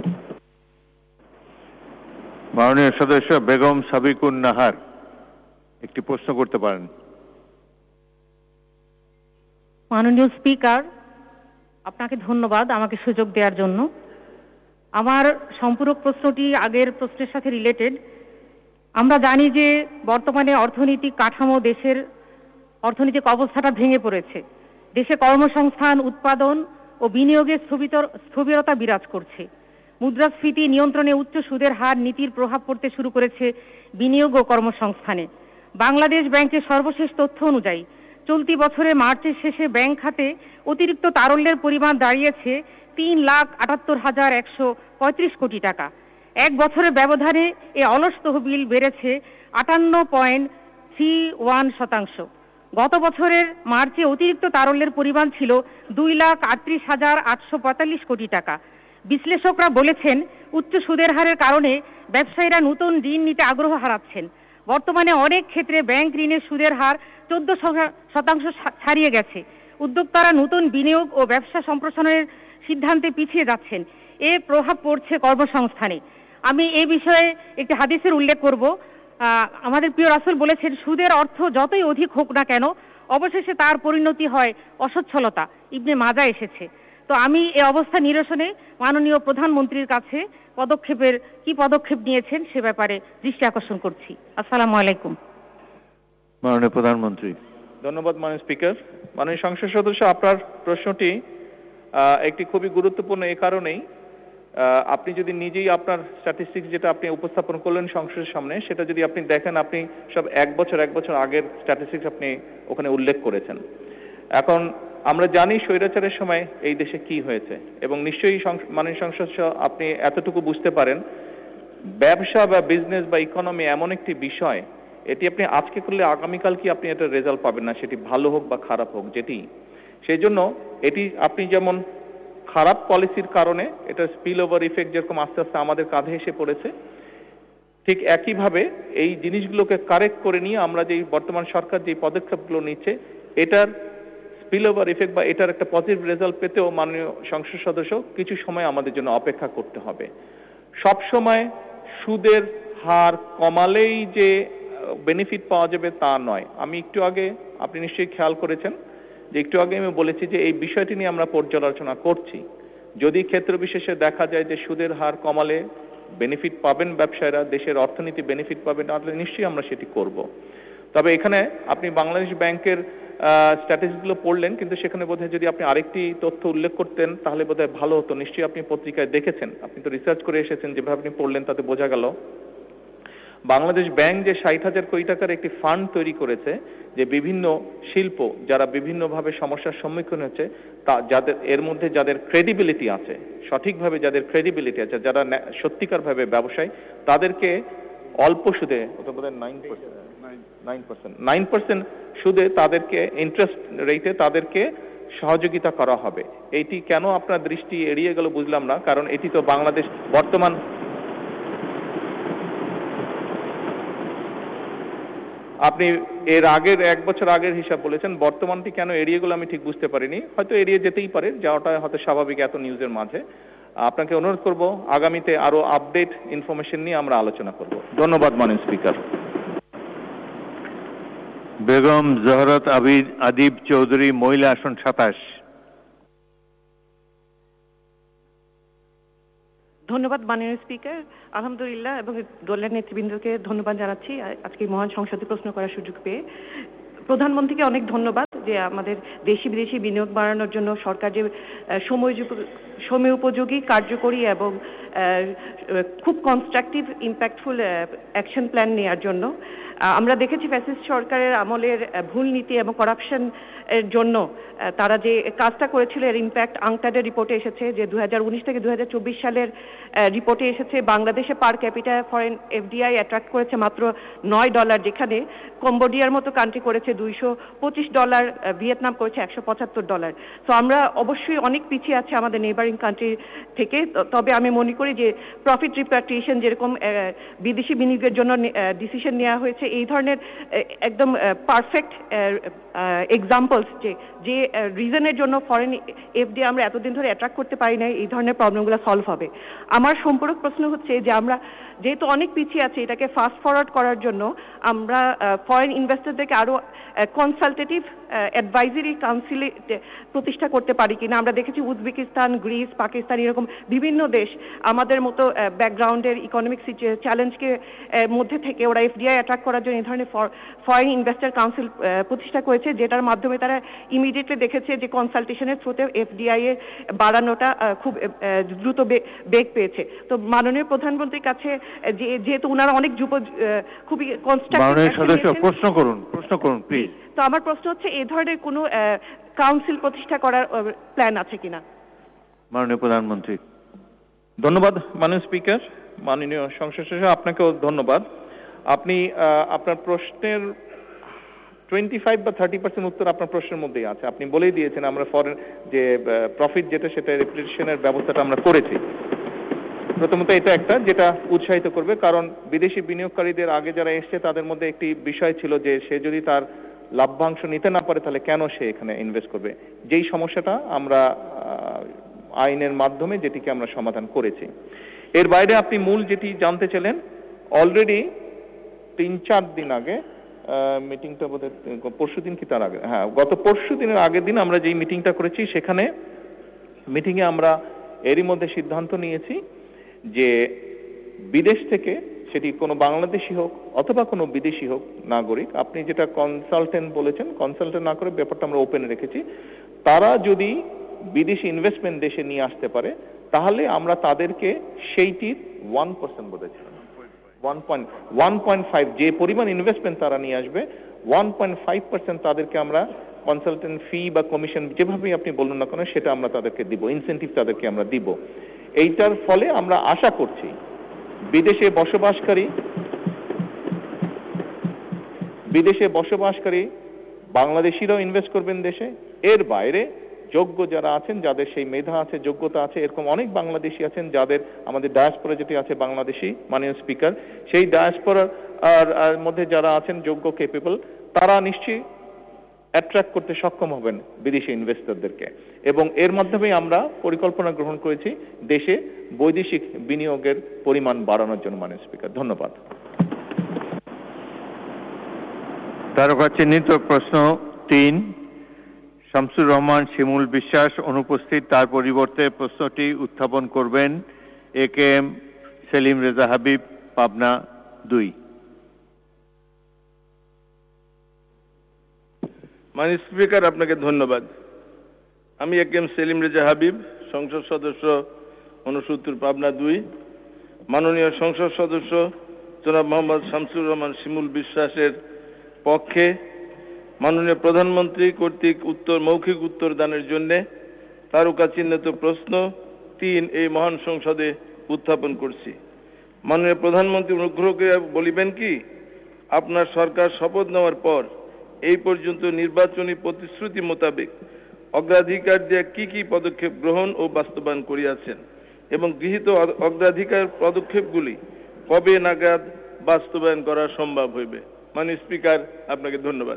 মাননীয় সদস্য বেগম সাবিকুন নাহার একটি প্রশ্ন করতে পারেন। মাননীয় স্পিকার, আপনাকে ধন্যবাদ আমাকে সুযোগ দেওয়ার জন্য। আমার সম্পূরক প্রশ্নটি আগের প্রশ্নের সাথে রিলেটেড। আমরা জানি যে বর্তমানে অর্থনৈতিক কাঠামো, দেশের অর্থনৈতিক অবস্থাটা ভেঙে পড়েছে। দেশে কর্মসংস্থান, উৎপাদন ও বিনিয়োগের স্থবিরতা বিরাজ করছে। মুদ্রাস্ফীতি নিয়ন্ত্রণে উচ্চ সুদের হার নীতির প্রভাব পড়তে শুরু করেছে বিনিয়োগ ও কর্মসংস্থানে। বাংলাদেশ ব্যাংকের সর্বশেষ তথ্য অনুযায়ী চলতি বছরে মার্চের শেষে ব্যাংক খাতে অতিরিক্ত তারল্যের পরিমাণ দাঁড়িয়েছে তিন লাখ আটাত্তর হাজার একশো পঁয়ত্রিশ কোটি টাকা। এক বছরের ব্যবধানে এ অলস তহবিল বেড়েছে আটান্ন পয়েন্ট থ্রি ওয়ান শতাংশ। গত বছরের মার্চে অতিরিক্ত তারল্যের পরিমাণ ছিল দুই লাখ আটত্রিশ হাজার আটশো পঁয়তাল্লিশ কোটি টাকা। বিশ্লেষকরা বলেছেন, উচ্চ সুদের হারের কারণে ব্যবসায়ীরা নতুন ঋণ নিতে আগ্রহ হারাচ্ছেন। বর্তমানে অনেক ক্ষেত্রে ব্যাংক ঋণের সুদের হার চোদ্দ শতাংশ ছাড়িয়ে গেছে। উদ্যোক্তারা নতুন বিনিয়োগ ও ব্যবসা সম্প্রসারণের সিদ্ধান্তে পিছিয়ে যাচ্ছেন। এর প্রভাব পড়ছে কর্মসংস্থানে। আমি এই বিষয়ে একটি হাদিসের উল্লেখ করব। আমাদের প্রিয় রাসূল বলেছেন, সুদের অর্থ যতই অধিক হোক না কেন, অবশেষে তার পরিণতি হয় অসচ্ছলতা। ইবনে মাজা এসেছে। তো আমি এই অবস্থা নিরসনে মাননীয় প্রধানমন্ত্রীর কাছে পদক্ষেপের কি পদক্ষেপ নিয়েছেন সে ব্যাপারে দৃষ্টি আকর্ষণ করছি। আসসালামু আলাইকুম। মাননীয় প্রধানমন্ত্রী। ধন্যবাদ মাননীয় স্পিকার। মাননীয় সংসদ সদস্য, আপনার প্রশ্নটি একটি খুবই গুরুত্বপূর্ণ এই কারণেই, আপনি যদি নিজেই আপনার স্ট্যাটিস্টিক্স যেটা আপনি উপস্থাপন করলেন সংসদের সামনে, সেটা যদি আপনি দেখেন, আপনি সব এক বছর এক বছর আগের স্ট্যাটিস্টিক্স আপনি ওখানে উল্লেখ করেছেন। এখন আমরা জানি স্বৈরাচারের সময় এই দেশে কি হয়েছে, এবং নিশ্চয়ই মাননীয় সংসদ আপনি এতটুকু বুঝতে পারেন, ব্যবসা বা বিজনেস বা ইকোনমি এমন একটি বিষয়, এটি আপনি আজকে করলে আগামীকাল কি আপনি এটা রেজাল্ট পাবেন না, সেটি ভালো হোক বা খারাপ হোক যেটি। সেই জন্য এটি আপনি যেমন খারাপ পলিসির কারণে এটা স্পিল ওভার ইফেক্ট যেরকম আস্তে আস্তে আমাদের কাঁধে এসে পড়েছে, ঠিক একইভাবে এই জিনিসগুলোকে কারেক্ট করে নিয়ে আমরা যে বর্তমান সরকার যে পদক্ষেপগুলো নিচ্ছে, এটার স্পিল ওভার ইফেক্ট বা এটার একটা পজিটিভ রেজাল্ট পেতেও মাননীয় সংসদ সদস্য কিছু সময় আমাদের জন্য অপেক্ষা করতে হবে। সব সময় সুদের হার কমালেই যে বেনিফিট পাওয়া যাবে তা নয়। আমি একটু আগে, আপনি নিশ্চয়ই খেয়াল করেছেন যে একটু আগে আমি বলেছি যে এই বিষয়টি নিয়ে আমরা পর্যালোচনা করছি। যদি ক্ষেত্র বিশেষে দেখা যায় যে সুদের হার কমালে বেনিফিট পাবেন ব্যবসায়ীরা, দেশের অর্থনীতি বেনিফিট পাবেন, তাহলে নিশ্চয়ই আমরা সেটি করব। তবে এখানে আপনি বাংলাদেশ ব্যাংকের স্ট্যাটিস্টিকগুলো পড়লেন, কিন্তু সেখানে বোধহয় যদি আপনি আরেকটি তথ্য উল্লেখ করতেন তাহলে বোধহয় ভালো হতো। নিশ্চয়ই আপনি পত্রিকায় দেখেছেন, আপনি তো রিসার্চ করে এসেছেন, যেভাবে আপনি পড়লেন তাতে বোঝা গেল। বাংলাদেশ ব্যাংক যে ষাট হাজার কোটি টাকার একটি ফান্ড তৈরি করেছে, যে বিভিন্ন শিল্প যারা বিভিন্নভাবে সমস্যার সম্মুখীন হচ্ছে, তা যাদের এর মধ্যে যাদের ক্রেডিবিলিটি আছে, সঠিকভাবে যাদের ক্রেডিবিলিটি আছে, যারা সত্যিকারভাবে ব্যবসায়ী, তাদেরকে অল্প সুদে নাইন পার্সেন্ট নাইন পার্সেন্ট সুদে তাদেরকে ইন্টারেস্ট রেটে তাদেরকে সহযোগিতা করা হবে। এইটি কেন আপনার দৃষ্টি এড়িয়ে গেল বুঝলাম না, কারণ এটি তো বাংলাদেশ বর্তমান আপনি এর আগের এক বছর আগের হিসাব বলেছেন, বর্তমানটি কেন এড়িয়ে গেল আমি ঠিক বুঝতে পারিনি। হয়তো এড়িয়ে যেতেই পারে, যাওয়াটা হয়তো স্বাভাবিক এত নিউজের মাঝে। আপনাকে অনুরোধ করব আগামীতে আরো আপডেট ইনফরমেশন নিয়ে আমরা আলোচনা করব। ধন্যবাদ মাননীয় স্পিকার। বেগম জহরত আবিদ আদিব চৌধুরী, মহিলা, আসন সাতাশ। ধন্যবাদ মাননীয় স্পিকার। আলহামদুলিল্লাহ এবং দলের নেতৃবৃন্দকে ধন্যবাদ জানাচ্ছি আজকে মহান সংসদে প্রশ্ন করার সুযোগ পেয়ে। প্রধানমন্ত্রীকে অনেক ধন্যবাদ যে আমাদের দেশি বিদেশি বিনিয়োগ বাড়ানোর জন্য সরকার যে সময় সময় উপযোগী, কার্যকরী এবং খুব কনস্ট্রাকটিভ ইম্প্যাক্টফুল অ্যাকশন প্ল্যান নেওয়ার জন্য। আমরা দেখেছি ফ্যাসিস্ট সরকারের আমলের ভুল নীতি এবং করাপশন এর জন্য তারা যে কাজটা করেছিল এর ইম্প্যাক্ট আংটাডের রিপোর্টে এসেছে, যে দু হাজার উনিশ থেকে দু হাজার চব্বিশ সালের রিপোর্টে এসেছে বাংলাদেশে পার ক্যাপিটা ফরেন এফডিআই অ্যাট্রাক্ট করেছে মাত্র নয় ডলার, যেখানে কম্বোডিয়ার মতো কান্ট্রি করেছে দুইশো পঁচিশ ডলার, ভিয়েতনাম করেছে একশো পঁচাত্তর ডলার। তো আমরা অবশ্যই অনেক পিছিয়ে আছে আমাদের নেইবারিং কান্ট্রি থেকে। তবে আমি মনে করি যে প্রফিট রিপ্যাট্রিয়েশন যেরকম বিদেশি বিনিয়োগের জন্য ডিসিশন নেওয়া হয়েছে, এই ধরনের একদম পারফেক্ট এক্সাম্পলস যে যে রিজনের জন্য ফরেন এফডি আমরা এতদিন ধরে অ্যাট্রাক্ট করতে পারি না, এই ধরনের প্রবলেমগুলো সলভ হবে। আমার সম্পূরক প্রশ্ন হচ্ছে যে আমরা যেহেতু অনেক পিছিয়ে আছে, এটাকে ফাস্ট ফরওয়ার্ড করার জন্য আমরা ফরেন ইনভেস্টরদেরকে আরো কনসালটেটিভ অ্যাডভাইজারি কাউন্সিল প্রতিষ্ঠা করতে পারি কিনা। আমরা দেখেছি উজবেকিস্তান, গ্রিস, পাকিস্তান এরকম বিভিন্ন দেশ আমাদের মতো ব্যাকগ্রাউন্ডের ইকোনমিক চ্যালেঞ্জকে মধ্যে থেকে ওরা এফডিআই অ্যাট্রাক্ট করার জন্য এই ধরনের ফরেন ইনভেস্টর কাউন্সিল প্রতিষ্ঠা করেছে, যেটার মাধ্যমে তারা ইমিডিয়েটলি দেখেছে যে কনসালটেশনের থ্রুতে এফডিআই এ বাড়ানোটা খুব দ্রুত বেগ পেয়েছে। তো মাননীয় প্রধানমন্ত্রীর কাছে যেহেতু ওনারা অনেক যুব খুবই কনস্ট্রাকটিভ প্রশ্ন করুন প্রশ্ন করুন প্লিজ। তো আমার প্রশ্ন হচ্ছে এই ধরনের কোনো কাউন্সিল প্রতিষ্ঠা করার প্ল্যান আছে কিনা। মাননীয় প্রধানমন্ত্রী। ধন্যবাদ মাননীয় স্পিকার। মাননীয় সংসদ সদস্য, আপনাকেও ধন্যবাদ। আপনি আপনার প্রশ্নের টোয়েন্টি ফাইভ বা থার্টি পার্সেন্ট উত্তর আপনার প্রশ্নের মধ্যেই আছে। আপনি বলেই দিয়েছেন আমরা ফরেন যে প্রফিট যেটা সেটা রিপ্রেজেন্টেশনের ব্যবস্থাটা আমরা করেছি। প্রথমত এটা একটা যেটা উৎসাহিত করবে, কারণ বিদেশি বিনিয়োগকারীদের আগে যারা এসছে তাদের মধ্যে একটি বিষয় ছিল যে সে যদি তার লাভ্যাংশ নিতে না পারে তাহলে কেন সে এখানে ইনভেস্ট করবে। যেই সমস্যাটা আমরা আইনের মাধ্যমে যেটিকে আমরা সমাধান করেছি। এর বাইরে আপনি মূল যেটি জানতে চাইলেন, অলরেডি তিন চার দিন আগে মিটিংটা বোধহয় পরশু দিন কি তার আগে, হ্যাঁ গত পরশু দিনের আগের দিন আমরা যেই মিটিংটা করেছি সেখানে মিটিংয়ে আমরা এরই মধ্যে সিদ্ধান্ত নিয়েছি যে বিদেশ থেকে সেটি কোনো বাংলাদেশি হোক অথবা কোনো বিদেশি হোক নাগরিক, আপনি যেটা কনসালটেন্ট বলেছেন, কনসালটেন্ট না করে ব্যাপারটা আমরা ওপেন রেখেছি, তারা যদি বিদেশি ইনভেস্টমেন্ট দেশে নিয়ে আসতে পারে তাহলে আমরা তাদেরকে সেইটির ওয়ান পার্সেন্ট বলেছিলাম one point one point five যে পরিমাণ ইনভেস্টমেন্ট তারা নিয়ে আসবে ওয়ান পয়েন্ট ফাইভ পার্সেন্ট তাদেরকে আমরা কনসালটেন্ট ফি বা কমিশন যেভাবেই আপনি বলুন না কেন সেটা আমরা তাদেরকে দিব, ইনসেন্টিভ তাদেরকে আমরা দিব। এইটার ফলে আমরা আশা করছি বিদেশে বসবাসকারী বিদেশে বসবাসকারী বাংলাদেশিরাও ইনভেস্ট করবেন দেশে। এর বাইরে যোগ্য যারা আছেন, যাদের সেই মেধা আছে, যোগ্যতা আছে, এরকম অনেক বাংলাদেশি আছেন যাদের আমাদের ডায়াসপোরা যেটি আছে বাংলাদেশি, মাননীয় স্পিকার, সেই ডায়াসপোরার মধ্যে যারা আছেন যোগ্য ক্যাপেবল, তারা নিশ্চয়ই অ্যাট্রাক্ট করতে সক্ষম হবেন বিদেশি ইনভেস্টরদেরকে। এবং এর মাধ্যমে আমরা পরিকল্পনা গ্রহণ করেছি দেশে বৈদেশিক বিনিয়োগের পরিমাণ বাড়ানোর জন্য। মাননীয় স্পিকার, ধন্যবাদ। তারকা চিহ্নিত প্রশ্ন তিন, শামসুর রহমান শিমুল বিশ্বাস অনুপস্থিত, তার পরিবর্তে প্রশ্নটি উত্থাপন করবেন এ কে এম সেলিম রেজা হাবিব, পাবনা দুই। মাননীয় স্পিকার, আপনাকে ধন্যবাদ। আমি এ কে এম সেলিম রেজা হাবিব, সংসদ সদস্য ঊনসত্তর, পাবনা দুই। মাননীয় সংসদ সদস্য জনাব মোহাম্মদ শামসুর রহমান শিমুল বিশ্বাসের পক্ষে মাননীয় প্রধানমন্ত্রী কর্তৃক উত্তর মৌখিক উত্তর দানের জন্য তারকা চিহ্নিত প্রশ্ন তিন এই মহান সংসদে উত্থাপন করছি। মাননীয় প্রধানমন্ত্রী অনুগ্রহ করে বলিবেন কি, আপনার সরকার শপথ নেওয়ার পর এই পর্যন্ত নির্বাচনী প্রতিশ্রুতি মোতাবেক অগ্রাধিকার দিয়ে কি কি পদক্ষেপ গ্রহণ ও বাস্তবায়ন করিয়াছেন এবং গৃহীত অগ্রাধিকার পদক্ষেপগুলি কবে নাগাদ বাস্তবায়ন করা সম্ভব হইবে? মাননীয় স্পিকার, আপনাকে ধন্যবাদ।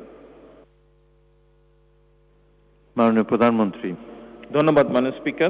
মাননীয় প্রধানমন্ত্রী। ধন্যবাদ মাননীয় স্পিকার।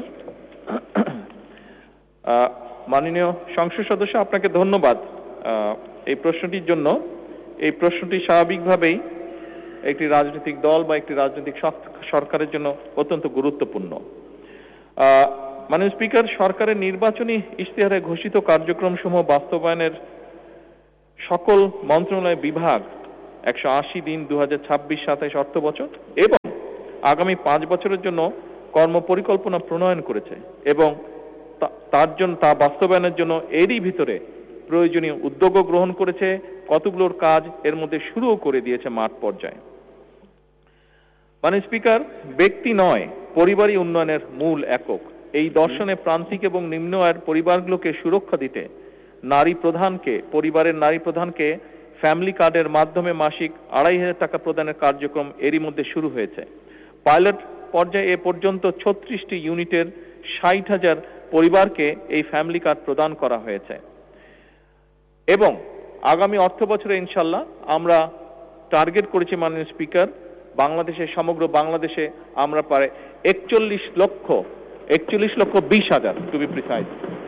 মাননীয় সংসদ সদস্য, আপনাকে ধন্যবাদ এই প্রশ্নটির জন্য। এই প্রশ্নটি স্বাভাবিকভাবেই একটি রাজনৈতিক দল বা একটি রাজনৈতিক সরকারের জন্য অত্যন্ত গুরুত্বপূর্ণ। মাননীয় স্পিকার, সরকারের নির্বাচনী ইশতেহারে ঘোষিত কার্যক্রম সমূহ বাস্তবায়নের সকল মন্ত্রণালয় বিভাগ একশো আশি দিন দু হাজার ছাব্বিশ সাতাইশ অর্থ বছর এবং আগামী পাঁচ বছরের জন্য কর্ম পরিকল্পনা প্রণয়ন করেছে এবং তার জন্য তা বাস্তবায়নের জন্য এরই ভিতরে প্রয়োজনীয় উদ্যোগও গ্রহণ করেছে। কতগুলোর কাজ এর মধ্যে শুরুও করে দিয়েছে মাঠ পর্যায়ে। মাননীয় স্পিকার, ব্যক্তি নয় পরিবারই উন্নয়নের মূল একক। এই দর্শনে প্রান্তিক এবং নিম্ন আয়ের পরিবারগুলোকে সুরক্ষা দিতে নারী প্রধানকে পরিবারের নারী প্রধানকে ফ্যামিলি কার্ডের মাধ্যমে মাসিক আড়াই হাজার টাকা প্রদানের কার্যক্রম এরই মধ্যে শুরু হয়েছে। পাইলট পর্যায়ে এ পর্যন্ত ছত্রিশটি ইউনিটের ষাট হাজার পরিবারকে এই ফ্যামিলি কার্ড প্রদান করা হয়েছে এবং আগামী অর্থ বছরে ইনশাল্লাহ আমরা টার্গেট করেছি মাননীয় স্পিকার, বাংলাদেশে সমগ্র বাংলাদেশে আমরা প্রায় একচল্লিশ লক্ষ একচল্লিশ লক্ষ বিশ হাজার টু বি প্রিসাইজ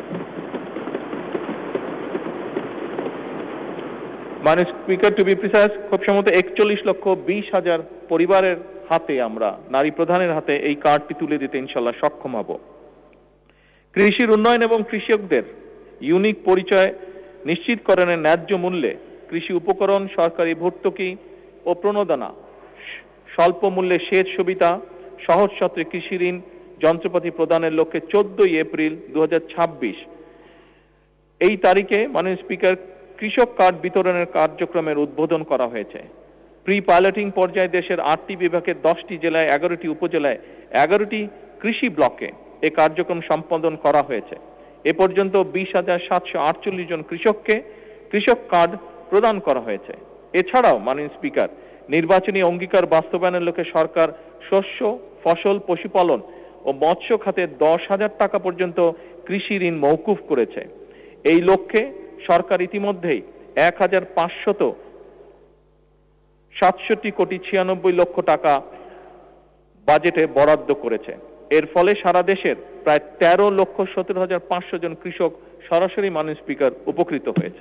মাননীয় স্পিকার টু বি প্রিসাইজ খুব সম্ভবত একচল্লিশ লক্ষ বিশ হাজার পরিবারের হাতে আমরা নারী প্রধানের হাতে এই কার্ডটি তুলে দিতে ইনশাল্লাহ সক্ষম হব। কৃষির উন্নয়ন এবং কৃষকদের ইউনিক পরিচয় নিশ্চিতকরণের ন্যায্য মূল্যে কৃষি উপকরণ, সরকারি ভর্তুকি ও প্রণোদনা, স্বল্প মূল্যে সেচ সুবিধা, সহজ শর্তে কৃষি ঋণ, যন্ত্রপাতি প্রদানের লক্ষ্যে চোদ্দই এপ্রিল দু হাজার ছাব্বিশ এই তারিখে মাননীয় স্পিকার কৃষক কার্ড বিতরণের কার্যক্রমের উদ্বোধন করা হয়েছে। প্রি পাইলটিং পর্যায়ে দেশের আটটি বিভাগের দশটি জেলায় এগারোটি উপজেলায় এগারোটি কৃষি ব্লকে এ কার্যক্রম সম্পাদন করা হয়েছে। এ পর্যন্ত বিশ হাজার সাতশো আটচল্লিশ জন কৃষককে কৃষক কার্ড প্রদান করা হয়েছে। এছাড়াও মাননীয় স্পিকার, নির্বাচনী অঙ্গীকার বাস্তবায়নের লক্ষ্যে সরকার শস্য, ফসল, পশুপালন ও মৎস্য খাতে দশ হাজার টাকা পর্যন্ত কৃষি ঋণ মওকুফ করেছে। এই লক্ষ্যে সরকার ইতিমধ্যেই এক হাজার পাঁচশত সাতষট্টি কোটি ছিয়ানব্বই লক্ষ টাকা বাজেটে বরাদ্দ করেছে। এর ফলে সারা দেশের প্রায় তেরো লক্ষ সতেরো হাজার পাঁচশো জন কৃষক সরাসরি মাননীয় স্পিকার উপকৃত হয়েছে।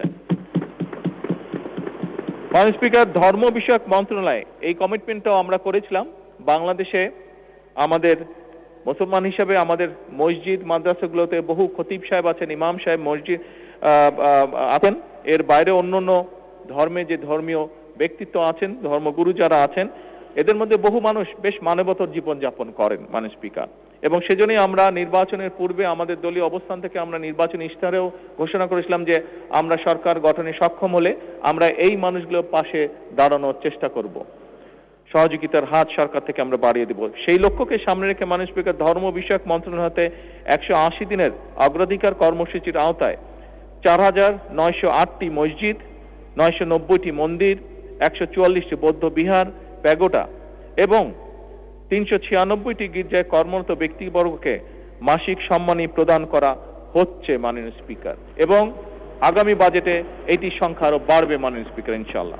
মাননীয় স্পিকার, ধর্ম বিষয়ক মন্ত্রণালয়ে এই কমিটমেন্টটাও আমরা করেছিলাম। বাংলাদেশে আমাদের মুসলমান হিসেবে আমাদের মসজিদ মাদ্রাসাগুলোতে বহু খতিব সাহেব আছেন, ইমাম সাহেব মসজিদ আছেন। এর বাইরে অন্যান্য ধর্মে যে ধর্মীয় ব্যক্তিত্ব আছেন, ধর্মগুরু যারা আছেন, এদের মধ্যে বহু মানুষ বেশ মানবতর জীবন যাপন করেন মাননীয় স্পিকার। এবং সেজন্যই আমরা নির্বাচনের পূর্বে আমাদের দলীয় অবস্থান থেকে আমরা নির্বাচনী ইশতেহারেও ঘোষণা করেছিলাম যে আমরা সরকার গঠনে সক্ষম হলে আমরা এই মানুষগুলোর পাশে দাঁড়ানোর চেষ্টা করব, সহযোগিতার হাত সরকার থেকে আমরা বাড়িয়ে দেব। সেই লক্ষ্যকে সামনে রেখে মাননীয় স্পিকার ধর্ম বিষয়ক মন্ত্রণালয় হতে একশো আশি দিনের অগ্রাধিকার কর্মসূচির আওতায় চার হাজার নয়শো আটটি মসজিদ, নয়শো নব্বইটি মন্দির, একশো চুয়াল্লিশটি বৌদ্ধ বিহার, প্যাগোডা এবং তিনশো ছিয়ানব্বইটি গির্জায় কর্মরত ব্যক্তিবর্গকে মাসিক সম্মানী প্রদান করা হচ্ছে মাননীয় স্পিকার, এবং আগামী বাজেটে এটি সংখ্যা আরো বাড়বে মাননীয় স্পিকার ইনশাআল্লাহ।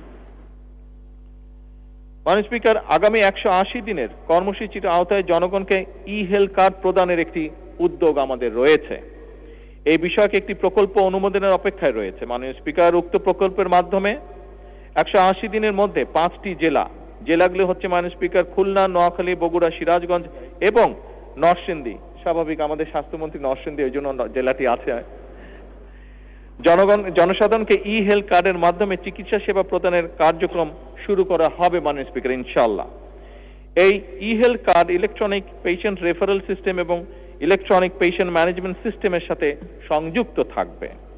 মাননীয় স্পিকার, আগামী একশো আশি দিনের কর্মসূচির আওতায় জনগণকে ই হেলথ কার্ড প্রদানের একটি উদ্যোগ আমাদের রয়েছে। এই বিষয়কে একটি প্রকল্প অনুমোদনের অপেক্ষায় রয়েছে মাননীয় স্পিকার। উক্ত প্রকল্পের মাধ্যমে একশো আশি দিনের মধ্যে পাঁচটি জেলা জেলাগুলি হচ্ছে মাননীয় স্পিকার খুলনা, নোয়াখালী, বগুড়া, সিরাজগঞ্জ এবং নরসিংদী। স্বাভাবিক, আমাদের স্বাস্থ্যমন্ত্রী নরসিংদী, এই জন্য জেলাটি আছে। জনগণ জনসাধারণকে ই হেলথ কার্ডের মাধ্যমে চিকিৎসা সেবা প্রদানের কার্যক্রম শুরু করা হবে মাননীয় স্পিকার ইনশাআল্লাহ। এই ই health card electronic patient referral system এবং ইলেকট্রনিক পেশেন্ট ম্যানেজমেন্ট সিস্টেমের সাথে সংযুক্ত থাকবে।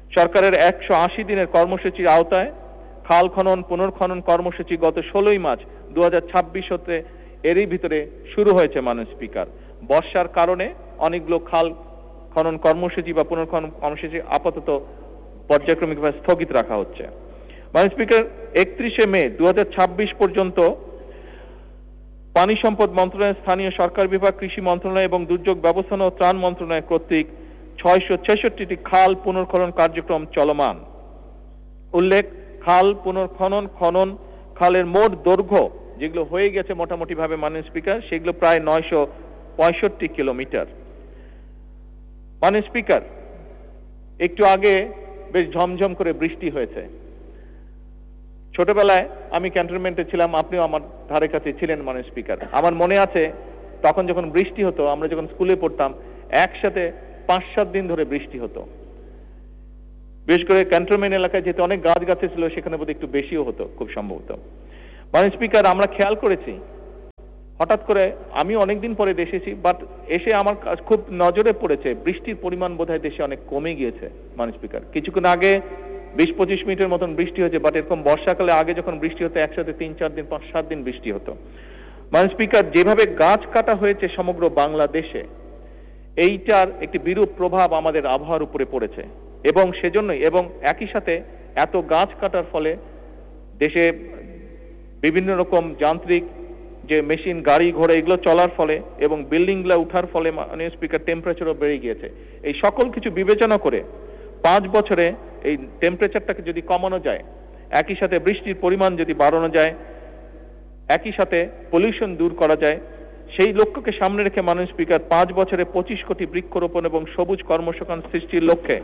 সরকারের একশো আশি দিনের কর্মসূচির আওতায় খাল খনন পুনর্খনন কর্মসূচি গত ষোলোই মার্চ দু হাজার ছাব্বিশ হতে এরই ভিতরে শুরু হয়েছে মাননীয় স্পিকার। বর্ষার কারণে অনেকগুলো খাল খনন কর্মসূচি বা পুনর্খনন কর্মসূচি আপাতত পর্যায়ক্রমিকভাবে স্থগিত রাখা হচ্ছে। মাননীয় স্পিকার, একত্রিশে মে দু হাজার ছাব্বিশ পর্যন্ত পানি সম্পদ মন্ত্রণালয়, স্থানীয় সরকার বিভাগ, কৃষি মন্ত্রণালয় এবং দুর্যোগ ব্যবস্থাপনা ও ত্রাণ মন্ত্রণালয় কর্তৃক ছয়শো ছেষট্টিটি খাল পুনর্খনন কার্যক্রম চলমান। উল্লেখ, খাল পুনর্খনন খনন খালের মোট দৈর্ঘ্য যেগুলো হয়ে গেছে মোটামুটি ভাবে মাননীয় স্পিকার, সেগুলো প্রায় নয়শো পঁয়ষট্টি কিলোমিটার। মাননীয় স্পিকার, একটু আগে বেশ ঝমঝম করে বৃষ্টি হয়েছে। ছোটবেলায় আমি ক্যান্টনমেন্টে ছিলাম, আপনিও আমার ধারে কাছে ছিলেন মাননীয় স্পিকার। আমার মনে আছে তখন যখন বৃষ্টি হতো, আমরা যখন স্কুলে পড়তাম, একসাথে পাঁচ সাত দিন ধরে বৃষ্টি হতো। বিশেষ করে ক্যান্টনমেন্ট এলাকায় যেহেতু অনেক গাছ গাছে ছিল, সেখানে বোধহয় একটু বেশিও হতো খুব সম্ভবত। মাননীয় স্পিকার, আমরা খেয়াল করেছি হঠাৎ করে, আমি অনেকদিন পরে দেশে এসেছি, বাট এসে আমার খুব নজরে পড়েছে বৃষ্টির পরিমাণ বোধহয় দেশে অনেক কমে গিয়েছে মাননীয় স্পিকার। কিছুক্ষণ আগে বিশ পঁচিশ মিনিটের মতন বৃষ্টি হয়েছে, বাট এরকম বর্ষাকালে আগে যখন বৃষ্টি হতো একসাথে তিন চার দিন পাঁচ সাত দিন বৃষ্টি হতো। মাননীয় স্পিকার, যেভাবে গাছ কাটা হয়েছে সমগ্র বাংলাদেশে, এইটার একটি বিরূপ প্রভাব আমাদের আবহাওয়ার উপরে পড়েছে এবং সেজন্যই এবং একই সাথে এত গাছ কাটার ফলে দেশে বিভিন্ন রকম যান্ত্রিক যে মেশিন, গাড়ি ঘোড়া এগুলো চলার ফলে এবং বিল্ডিংগুলো উঠার ফলে মাননীয় স্পিকার টেম্পারেচারও বেড়ে গিয়েছে। এই সকল কিছু বিবেচনা করে পাঁচ বছরে এই টেম্পারেচারটাকে যদি কমানো যায়, একই সাথে বৃষ্টির পরিমাণ যদি বাড়ানো যায়, একই সাথে পলিউশন দূর করা যায়, সেই লক্ষ্যকে সামনে রেখে মাননীয় স্পিকার পাঁচ বছরে পঁচিশ কোটি বৃক্ষরোপণ এবং সবুজ কর্মসংস্থান সৃষ্টির লক্ষ্যে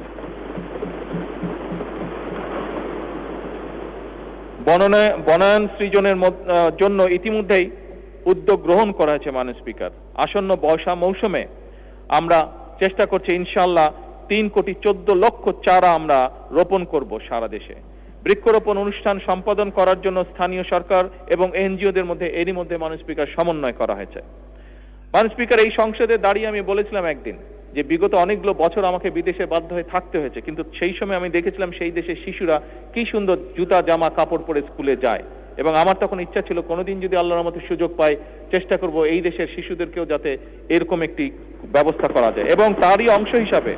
বনায়ন বনায়ন সৃজনের জন্য ইতিমধ্যেই উদ্যোগ গ্রহণ করা হয়েছে মাননীয় স্পিকার। আসন্ন বর্ষা মৌসুমে আমরা চেষ্টা করছি ইনশাআল্লাহ তিন কোটি চোদ্দ লক্ষ চারা আমরা রোপণ করব সারা দেশে। বৃক্ষরোপণ অনুষ্ঠান সম্পাদন করার জন্য স্থানীয় সরকার এবং এনজিওদের মধ্যে এরই মধ্যে মাননীয় স্পিকার সমন্বয় করা হয়েছে। মাননীয় স্পিকার, এই সংসদে দাঁড়িয়ে আমি বলেছিলাম একদিন যে বিগত অনেকগুলো বছর আমাকে বিদেশে বাধ্য হয়ে থাকতে হয়েছে, কিন্তু সেই সময় আমি দেখেছিলাম সেই দেশের শিশুরা কি সুন্দর জুতা জামা কাপড় পরে স্কুলে যায় এবং আমার তখন ইচ্ছা ছিল কোনোদিন যদি আল্লাহর রহমতে সুযোগ পাই চেষ্টা করব এই দেশের শিশুদেরকেও যাতে এরকম একটি ব্যবস্থা করা যায়। এবং তারই অংশ হিসাবে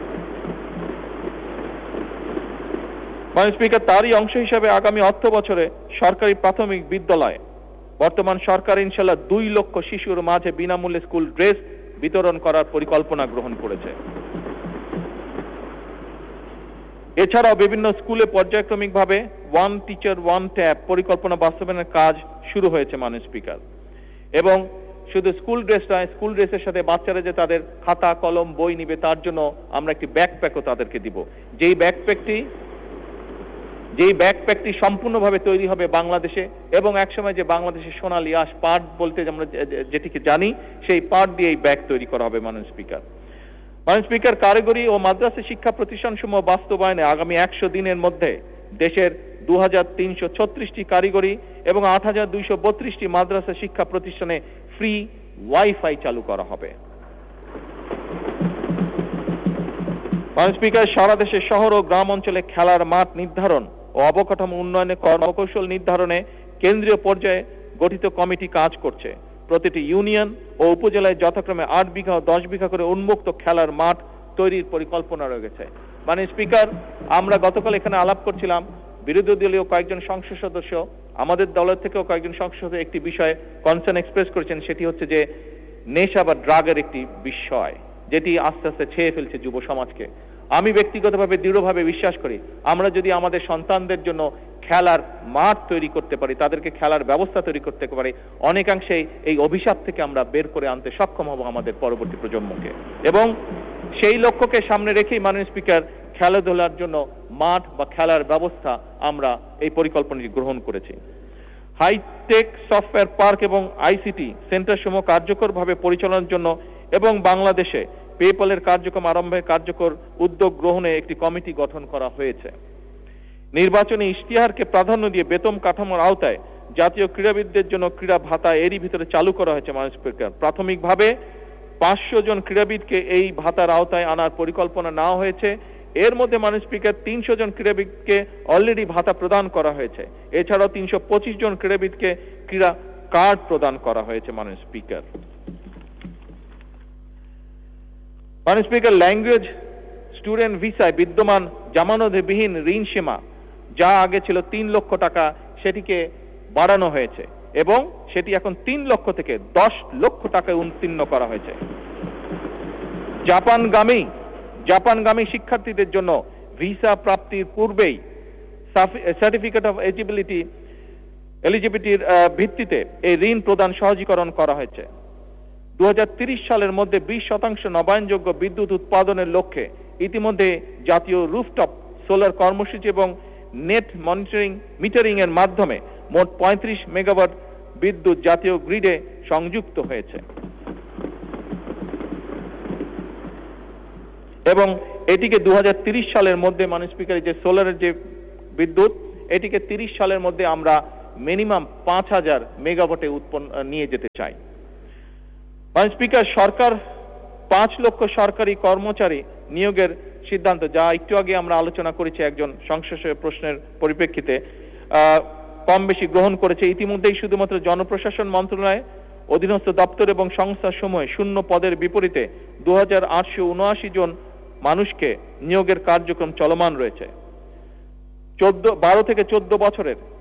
মাননীয় স্পিকার, তারই অংশ হিসাবে আগামী অর্থ বছরে সরকারি প্রাথমিক বিদ্যালয়ে বর্তমান সরকার ইনশাআল্লাহ দুই লক্ষ শিশুর মাঝে বিনামূল্যে স্কুল ড্রেস বিতরণ করার পরিকল্পনা গ্রহণ করেছে। এছাড়াও বিভিন্ন স্কুলে পর্যায়ক্রমিকভাবে ওয়ান টিচার ওয়ান ট্যাব পরিকল্পনা বাস্তবায়নের কাজ শুরু হয়েছে মাননীয় স্পিকার। এবং শুধু স্কুল ড্রেস নয়, স্কুল ড্রেসের সাথে বাচ্চারা যে তাদের খাতা কলম বই নিবে তার জন্য আমরা একটি ব্যাকপ্যাকও তাদেরকে দিব, যেই ব্যাকপ্যাকটি যেই ব্যাকপ্যাকটি সম্পূর্ণভাবে তৈরি হবে বাংলাদেশে এবং একসময় যে বাংলাদেশের সোনালী আঁশ পাট বলতে আমরা যেটিকে জানি, সেই পাট দিয়ে এই ব্যাগ তৈরি করা হবে মাননীয় স্পিকার। মাননীয় স্পিকার, কারিগরি ও মাদ্রাসা শিক্ষা প্রতিষ্ঠানসমূহ বাস্তবায়নে আগামী একশো দিনের মধ্যে দেশের দু হাজার তিনশো ছত্রিশটি কারিগরি এবং আট হাজার দুইশো বত্রিশটি মাদ্রাসা শিক্ষা প্রতিষ্ঠানে ফ্রি ওয়াইফাই চালু করা হবে। মাননীয় স্পিকার, সারা দেশের শহর ও গ্রাম অঞ্চলে খেলার মাঠ নির্ধারণ ও অবকাঠামো উন্নয়নে কর্মকৌশল নির্ধারণে কেন্দ্রীয় পর্যায়ে গঠিত কমিটি কাজ করছে। প্রতিটি ইউনিয়ন ও উপজেলায় যথাক্রমে আট বিঘা ও দশ বিঘা করে উন্মুক্ত খেলার মাঠ তৈরির পরিকল্পনা রয়েছে। মাননীয় স্পিকার, আমরা গতকাল এখানে আলাপ করছিলাম, বিরোধী দলীয় কয়েকজন সংসদ সদস্য, আমাদের দলের থেকেও কয়েকজন সংসদ সদস্য একটি বিষয়ে কনসার্ন এক্সপ্রেস করেছেন, সেটি হচ্ছে যে নেশা বা ড্রাগের একটি বিষয় যেটি আস্তে আস্তে ছেয়ে ফেলছে যুব সমাজকে। আমি ব্যক্তিগতভাবে দৃঢ়ভাবে বিশ্বাস করি আমরা যদি আমাদের সন্তানদের জন্য খেলার মাঠ তৈরি করতে পারি, তাদেরকে খেলার ব্যবস্থা তৈরি করতে পারি, অনেকাংশেই এই অভিশাপ থেকে আমরা বের করে আনতে সক্ষম হব আমাদের পরবর্তী প্রজন্মকে। এবং সেই লক্ষ্যকে সামনে রেখেই মাননীয় স্পিকার খেলাধুলার জন্য মাঠ বা খেলার ব্যবস্থা আমরা এই পরিকল্পনাটি গ্রহণ করেছি। হাইটেক সফটওয়্যার পার্ক এবং আইসিটি সেন্টার সমূহ কার্যকরভাবে পরিচালনার জন্য এবং বাংলাদেশে পেপ্যালের কার্যক্রম আরম্ভের কার্যকর উদ্যোগ গ্রহণে একটি কমিটি গঠন করা হয়েছে। নির্বাচনী ইশতেহারকে প্রাধান্য দিয়ে বেতন কাঠামোর আওতায় জাতীয় ক্রীড়াবিদদের জন্য ক্রীড়া ভাতা এরই ভিতরে চালু করা হয়েছে মাননীয় স্পিকার। প্রাথমিকভাবে পাঁচশো জন ক্রীড়াবিদকে এই ভাতার আওতায় আনার পরিকল্পনা নেওয়া হয়েছে এর মধ্যে মাননীয় স্পিকার তিনশো জন ক্রীড়াবিদকে অলরেডি ভাতা প্রদান করা হয়েছে। এছাড়াও তিনশো পঁচিশ জন ক্রীড়াবিদকে ক্রীড়া কার্ড প্রদান করা হয়েছে। মাননীয় স্পিকার মাননীয় স্পিকার ল্যাঙ্গুয়েজ স্টুডেন্ট ভিসায় বিদ্যমান জামানতবিহীন ঋণ সীমা যা আগে ছিল তিন লক্ষ টাকা সেটিকে বাড়ানো হয়েছে এবং সেটি এখন তিন লক্ষ থেকে দশ লক্ষ টাকায় উত্তীর্ণ করা হয়েছে। জাপানগামী জাপানগামী শিক্ষার্থীদের জন্য ভিসা প্রাপ্তির পূর্বেই সার্টিফিকেট অফ এলিজিবিলিটি এলিজিবিলিটির ভিত্তিতে এই ঋণ প্রদান সহজীকরণ করা হয়েছে। দু হাজার তিরিশ সালের মধ্যে বিশ শতাংশ নবায়নযোগ্য বিদ্যুৎ উৎপাদনের লক্ষ্যে ইতিমধ্যে জাতীয় রুফটপ সোলার কর্মসূচি এবং নেট মনিটরিং মিটারিং এর মাধ্যমে মোট পঁয়ত্রিশ মেগাওয়াট বিদ্যুৎ জাতীয় গ্রিডে সংযুক্ত হয়েছে এবং এটিকে দু হাজার তিরিশ সালের মধ্যে মাননীয় স্পিকার যে সোলারের যে বিদ্যুৎ এটিকে তিরিশ সালের মধ্যে আমরা মিনিমাম পাঁচ হাজার মেগাওয়াটে উৎপন্ন নিয়ে যেতে চাই। মাননীয় স্পিকার সরকার পাঁচ লক্ষ সরকারি কর্মচারী নিয়োগের সিদ্ধান্ত, যা একটু আগে আমরা আলোচনা করেছি একজন সংসদীয় প্রশ্নের পরিপ্রেক্ষিতে, কম বেশি গ্রহণ করেছে। ইতিমধ্যেই শুধুমাত্র জনপ্রশাসন মন্ত্রণালয় অধীনস্থ দপ্তর এবং সংস্থার সময় শূন্য পদের বিপরীতে দু হাজার আটশো উনআশি জন মানুষকে নিয়োগের কার্যক্রম চলমান রয়েছে। চোদ্দ বারো থেকে চোদ্দ বছরের